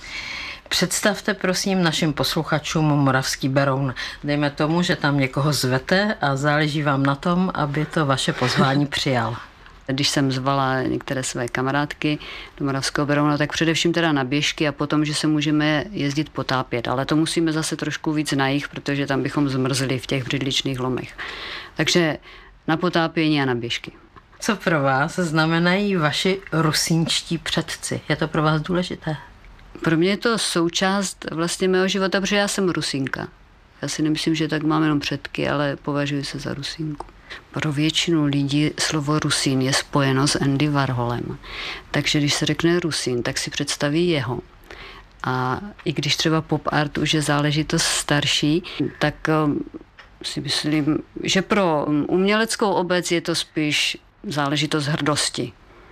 [SPEAKER 23] Představte prosím našim posluchačům Moravský Beroun. Dejme tomu, že tam někoho zvete a záleží vám na tom, aby to vaše pozvání přijal.
[SPEAKER 24] Když jsem zvala některé své kamarádky do Moravského Berouna, tak především teda na běžky a potom, že se můžeme jezdit potápět. Ale to musíme zase trošku víc na jih, protože tam bychom zmrzli v těch břidličných lomech. Takže na potápění a na běžky.
[SPEAKER 23] Co pro vás znamenají vaši rusínští předci? Je to pro vás důležité?
[SPEAKER 24] Pro mě je to součást vlastně mého života, protože já jsem Rusínka. Já si nemyslím, že tak mám jenom předky, ale považuji se za Rusínku. Pro většinu lidí slovo Rusín je spojeno s Andy Warholem. Takže když se řekne Rusín, tak si představí jeho. A i když třeba pop art už je záležitost starší, tak si myslím, že pro uměleckou obec je to spíš záležitost hrdosti.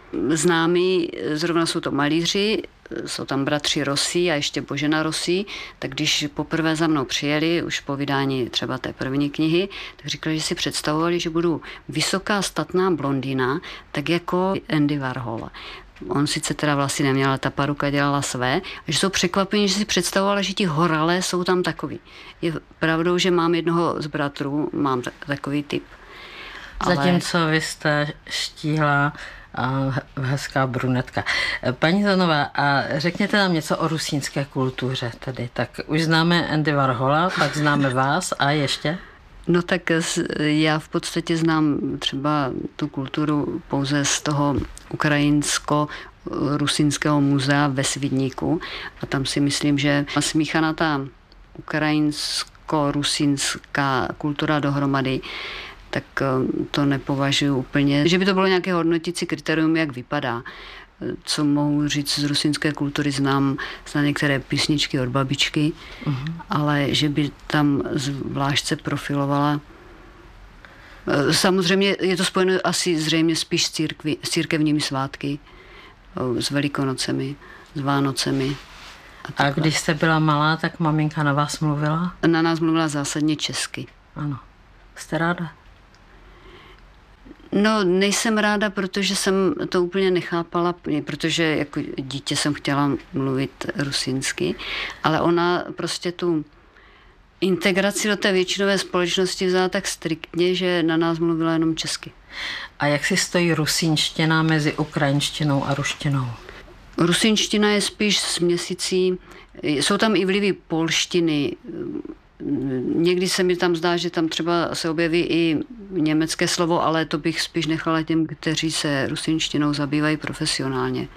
[SPEAKER 24] Známí, zrovna jsou to malíři, jsou tam bratři Rossi a ještě Božena Rossi, tak když poprvé za mnou přijeli, už po vydání třeba té první knihy, tak říkali, že si představovali, že budu vysoká, statná blondýna, tak jako Andy Warhol. On sice teda vlasy neměl, ale ta paruka dělala své. A že jsou překvapení, že si představovala, že ti horalé jsou tam takový. Je pravdou, že mám jednoho z bratrů, mám takový typ.
[SPEAKER 23] Zatímco vy jste štíhlá a hezká brunetka. Paní Zonová, a řekněte nám něco o rusínské kultuře tedy. Tak už známe Andy Warhola, pak známe vás a ještě?
[SPEAKER 24] No tak já v podstatě znám třeba tu kulturu pouze z toho ukrajinsko-rusínského muzea ve Svidníku a tam si myslím, že smíchaná ta ukrajinsko-rusínská kultura dohromady, tak to nepovažuji úplně, že by to bylo nějaké hodnotící kritérium, jak vypadá. Co mohu říct z rusínské kultury, znám některé písničky od babičky, ale že by tam zvlášť se profilovala. Samozřejmě je to spojeno asi zřejmě spíš s církevními svátky, s Velikonocemi, s Vánocemi.
[SPEAKER 23] A když jste byla malá, tak maminka na vás mluvila?
[SPEAKER 24] Na nás mluvila zásadně česky.
[SPEAKER 23] Ano. Jste ráda?
[SPEAKER 24] No, nejsem ráda, protože jsem to úplně nechápala, protože jako dítě jsem chtěla mluvit rusínsky, ale ona prostě tu integraci do té většinové společnosti vzala tak striktně, že na nás mluvila jenom česky.
[SPEAKER 23] A jak si stojí rusínština mezi ukrajinštinou a ruštinou?
[SPEAKER 24] Rusínština je spíš směsicí, jsou tam i vlivy polštiny. Někdy se mi tam zdá, že tam třeba se objeví i německé slovo, ale to bych spíš nechala těm, kteří se rusínštinou zabývají profesionálně.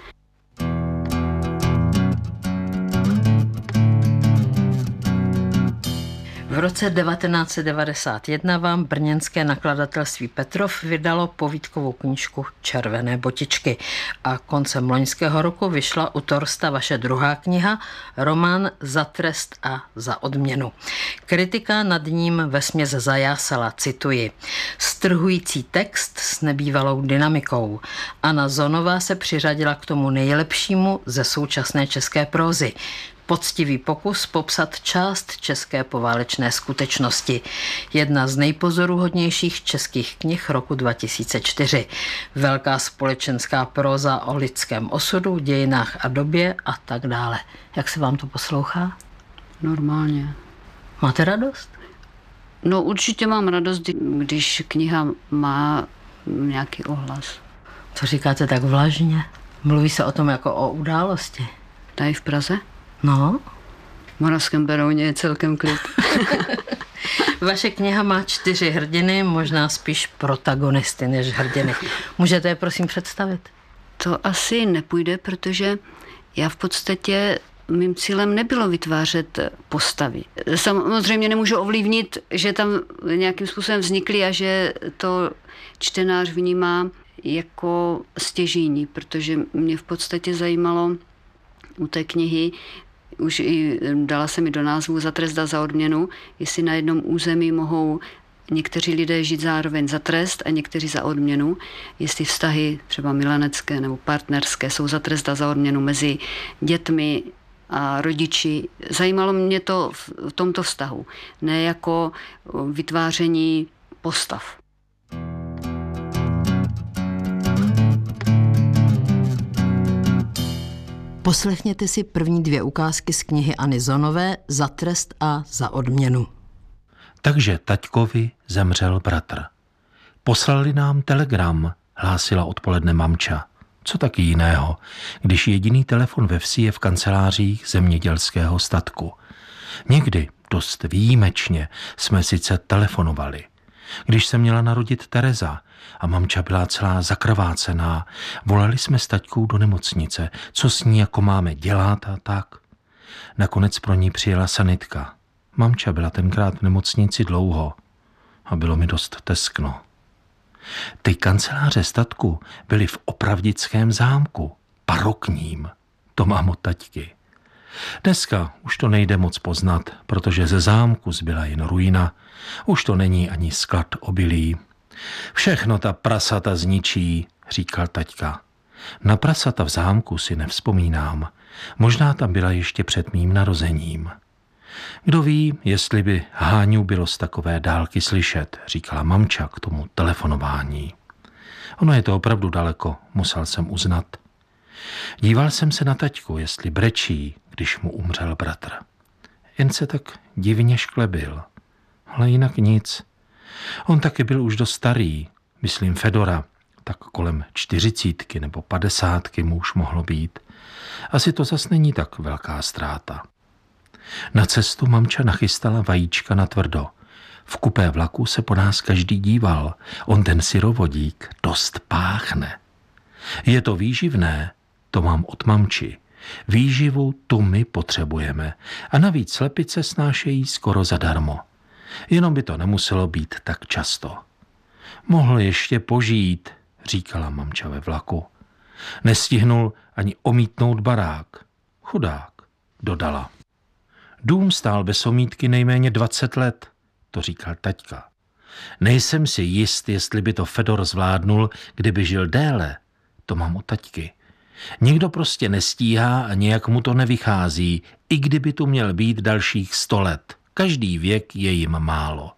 [SPEAKER 23] V roce 1991 vám brněnské nakladatelství Petrov vydalo povídkovou knížku Červené botičky a koncem loňského roku vyšla u Torsta vaše druhá kniha, román Za trest a za odměnu. Kritika nad ním vesměs zajásala, cituji, strhující text s nebývalou dynamikou. Anna Zonová se přiřadila k tomu nejlepšímu ze současné české prózy. Poctivý pokus popsat část české poválečné skutečnosti. Jedna z nejpozoruhodnějších českých knih roku 2004. Velká společenská próza o lidském osudu, dějinách a době a tak dále. Jak se vám to poslouchá?
[SPEAKER 24] Normálně.
[SPEAKER 23] Máte radost?
[SPEAKER 24] No určitě mám radost, když kniha má nějaký ohlas.
[SPEAKER 23] To říkáte tak vlažně. Mluví se o tom jako o události.
[SPEAKER 24] Tady v Praze?
[SPEAKER 23] No.
[SPEAKER 24] V Moravském Berouně je celkem klid.
[SPEAKER 23] Vaše kniha má 4 hrdiny, možná spíš protagonisty než hrdiny. Můžete je prosím představit?
[SPEAKER 24] To asi nepůjde, protože já v podstatě mým cílem nebylo vytvářet postavy. Samozřejmě nemůžu ovlivnit, že tam nějakým způsobem vznikly a že to čtenář vnímá jako stěžejní, protože mě v podstatě zajímalo u té knihy, už i dala se mi do názvu Za trest a za odměnu, jestli na jednom území mohou někteří lidé žít zároveň za trest a někteří za odměnu, jestli vztahy třeba milenecké nebo partnerské jsou za trest a za odměnu mezi dětmi a rodiči. Zajímalo mě to v tomto vztahu, ne jako vytváření postav.
[SPEAKER 23] Poslechněte si první 2 ukázky z knihy Anny Zonové Za trest a za odměnu.
[SPEAKER 4] Takže taťkovi zemřel bratr. Poslali nám telegram, hlásila odpoledne mamča. Co taky jiného, když jediný telefon ve vsi je v kancelářích zemědělského statku. Někdy, dost výjimečně, jsme sice telefonovali. Když se měla narodit Tereza a mamča byla celá zakrvácená, volali jsme s taťkou do nemocnice, co s ní jako máme dělat a tak. Nakonec pro ní přijela sanitka. Mamča byla tenkrát v nemocnici dlouho a bylo mi dost teskno. Ty kanceláře statku byly v Opravdickém zámku, barokním. To mám od taťky. Dneska už to nejde moc poznat, protože ze zámku zbyla jen ruina. Už to není ani sklad obilí. Všechno ta prasata zničí, říkal taťka. Na prasata v zámku si nevzpomínám. Možná tam byla ještě před mým narozením. Kdo ví, jestli by Háňu bylo z takové dálky slyšet, říkala mamča k tomu telefonování. Ono je to opravdu daleko, musel jsem uznat. Díval jsem se na taťku, jestli brečí, když mu umřel bratr. Jen se tak divně šklebil, ale jinak nic. On taky byl už dost starý, myslím Fedora, tak kolem 40 nebo 50 mu už mohlo být. Asi to zas není tak velká ztráta. Na cestu mamča nachystala vajíčka na tvrdo. V kupé vlaku se po nás každý díval. On ten syrovodík dost páchne. Je to výživné, to mám od mamči. Výživu tu my potřebujeme a navíc slepice snášejí skoro zadarmo. Jenom by to nemuselo být tak často. Mohl ještě požít, říkala mamča ve vlaku. Nestihnul ani omítnout barák. Chudák, dodala. Dům stál bez omítky nejméně 20 let, to říkal taťka. Nejsem si jist, jestli by to Fedor zvládnul, kdyby žil déle, to mám od taťky. Někdo prostě nestíhá a nějak mu to nevychází, i kdyby tu měl být dalších 100 let. Každý věk je jim málo.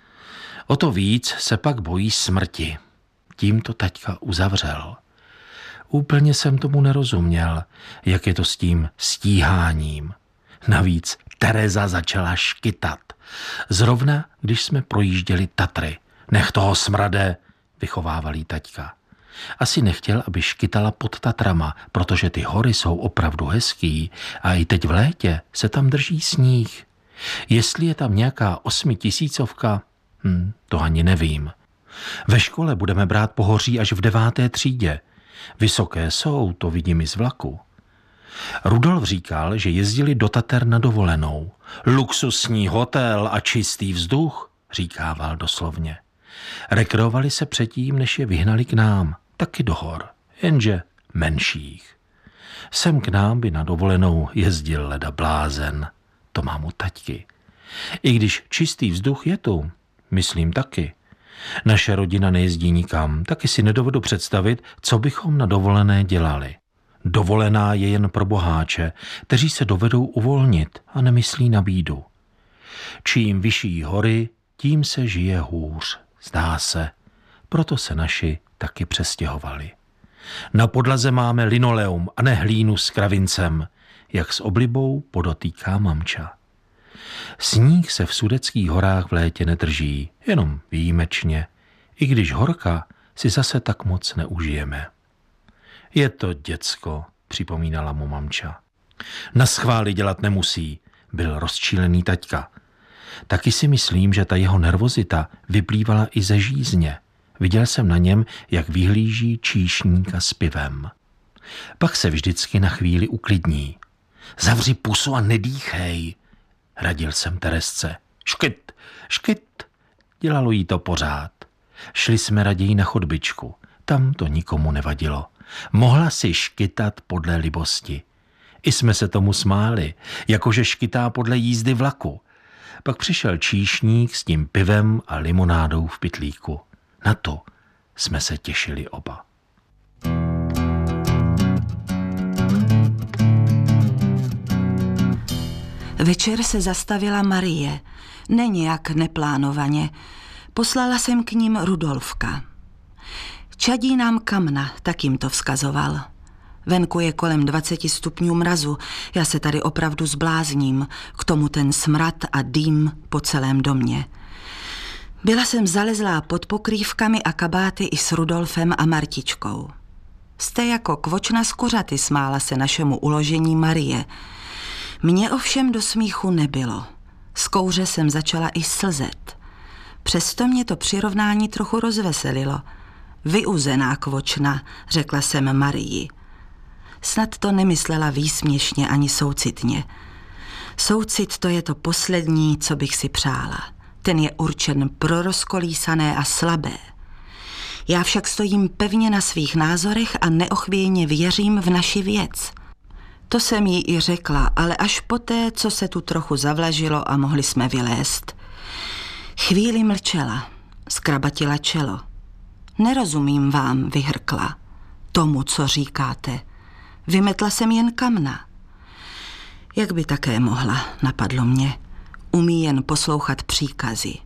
[SPEAKER 4] O to víc se pak bojí smrti. Tím to taťka uzavřel. Úplně jsem tomu nerozuměl, jak je to s tím stíháním. Navíc Tereza začala škytat. Zrovna, když jsme projížděli Tatry. Nech toho smrade, vychovával jí taťka. Asi nechtěl, aby škytala pod Tatrama, protože ty hory jsou opravdu hezký a i teď v létě se tam drží sníh. Jestli je tam nějaká 8000, to ani nevím. Ve škole budeme brát pohoří až v 9. třídě. Vysoké jsou, to vidím i z vlaku. Rudolf říkal, že jezdili do Tater na dovolenou. Luxusní hotel a čistý vzduch, říkával doslovně. Rekreovali se předtím, než je vyhnali k nám, taky do hor, jenže menších. Sem k nám by na dovolenou jezdil leda blázen, to mám u taťky. I když čistý vzduch je tu, myslím taky. Naše rodina nejezdí nikam, taky si nedovedu představit, co bychom na dovolené dělali. Dovolená je jen pro boháče, kteří se dovedou uvolnit a nemyslí na bídu. Čím vyšší hory, tím se žije hůř, zdá se. Proto se naši taky přestěhovali. Na podlaze máme linoleum a ne hlínu s kravincem, jak s oblibou podotýká mamča. Sníh se v Sudeckých horách v létě nedrží, jenom výjimečně, i když horka si zase tak moc neužijeme. Je to děcko, připomínala mu mamča. Na schvály dělat nemusí, byl rozčílený taťka. Taky si myslím, že ta jeho nervozita vyplývala i ze žízně. Viděl jsem na něm, jak vyhlíží číšníka s pivem. Pak se vždycky na chvíli uklidní. Zavři pusu a nedýchej, radil jsem Teresce. Škyt, škyt, dělalo jí to pořád. Šli jsme raději na chodbičku, tam to nikomu nevadilo. Mohla si škytat podle libosti. I jsme se tomu smáli, jakože škytá podle jízdy vlaku. Pak přišel číšník s tím pivem a limonádou v pytlíku. Na to jsme se těšili oba.
[SPEAKER 5] Večer se zastavila Marie. Ne nějak neplánovaně. Poslala jsem k ním Rudolfka. Čadí nám kamna, tak jim to vzkazoval. Venku je kolem 20 stupňů mrazu, já se tady opravdu zblázním, k tomu ten smrad a dým po celém domě. Byla jsem zalezlá pod pokrývkami a kabáty i s Rudolfem a Martičkou. Jste jako kvočna z kuřaty, smála se našemu uložení Marie. Mně ovšem do smíchu nebylo. Z kouře jsem začala i slzet. Přesto mě to přirovnání trochu rozveselilo. Vyuzená kvočna, řekla jsem Marii. Snad to nemyslela výsměšně ani soucitně. Soucit to je to poslední, co bych si přála. Ten je určen pro rozkolísané a slabé. Já však stojím pevně na svých názorech a neochvějně věřím v naši věc. To jsem jí i řekla, ale až poté, co se tu trochu zavlažilo a mohli jsme vylézt. Chvíli mlčela, zkrabatila čelo. Nerozumím vám, vyhrkla. Tomu, co říkáte. Vymetla jsem jen kamna. Jak by také mohla, napadlo mě. Umí jen poslouchat příkazy.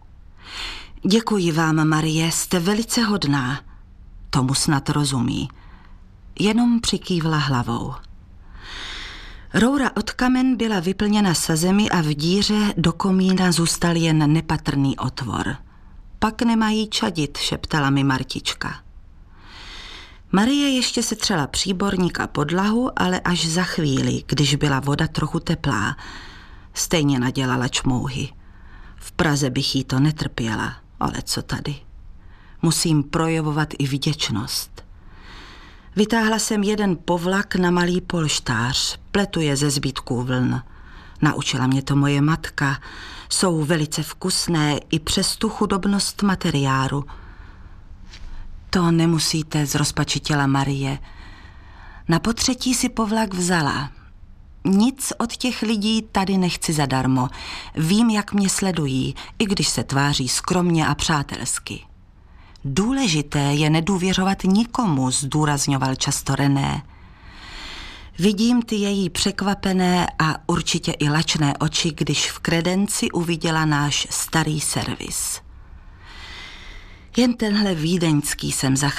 [SPEAKER 5] Děkuji vám, Marie, jste velice hodná. Tomu snad rozumí. jenom přikývla hlavou. Roura od kamen byla vyplněna sazemi a v díře do komína zůstal jen nepatrný otvor. Pak nemají čadit, šeptala mi Martička. Marie ještě se třela příborník a podlahu, ale až za chvíli, když byla voda trochu teplá. Stejně nadělala čmouhy. V Praze bych jí to netrpěla, ale co tady? Musím projevovat i vděčnost. Vytáhla jsem jeden povlak na malý polštář, pletu je ze zbytků vln. Naučila mě to moje matka. Jsou velice vkusné i přes tu chudobnost materiálu. To nemusíte, zrozpačitila Marie. Na potřetí si povlak vzala. Nic od těch lidí tady nechci zadarmo. Vím, jak mě sledují, i když se tváří skromně a přátelsky. Důležité je nedůvěřovat nikomu, zdůrazňoval často René. Vidím ty její překvapené a určitě i lačné oči, když v kredenci uviděla náš starý servis. Jen tenhle vídeňský jsem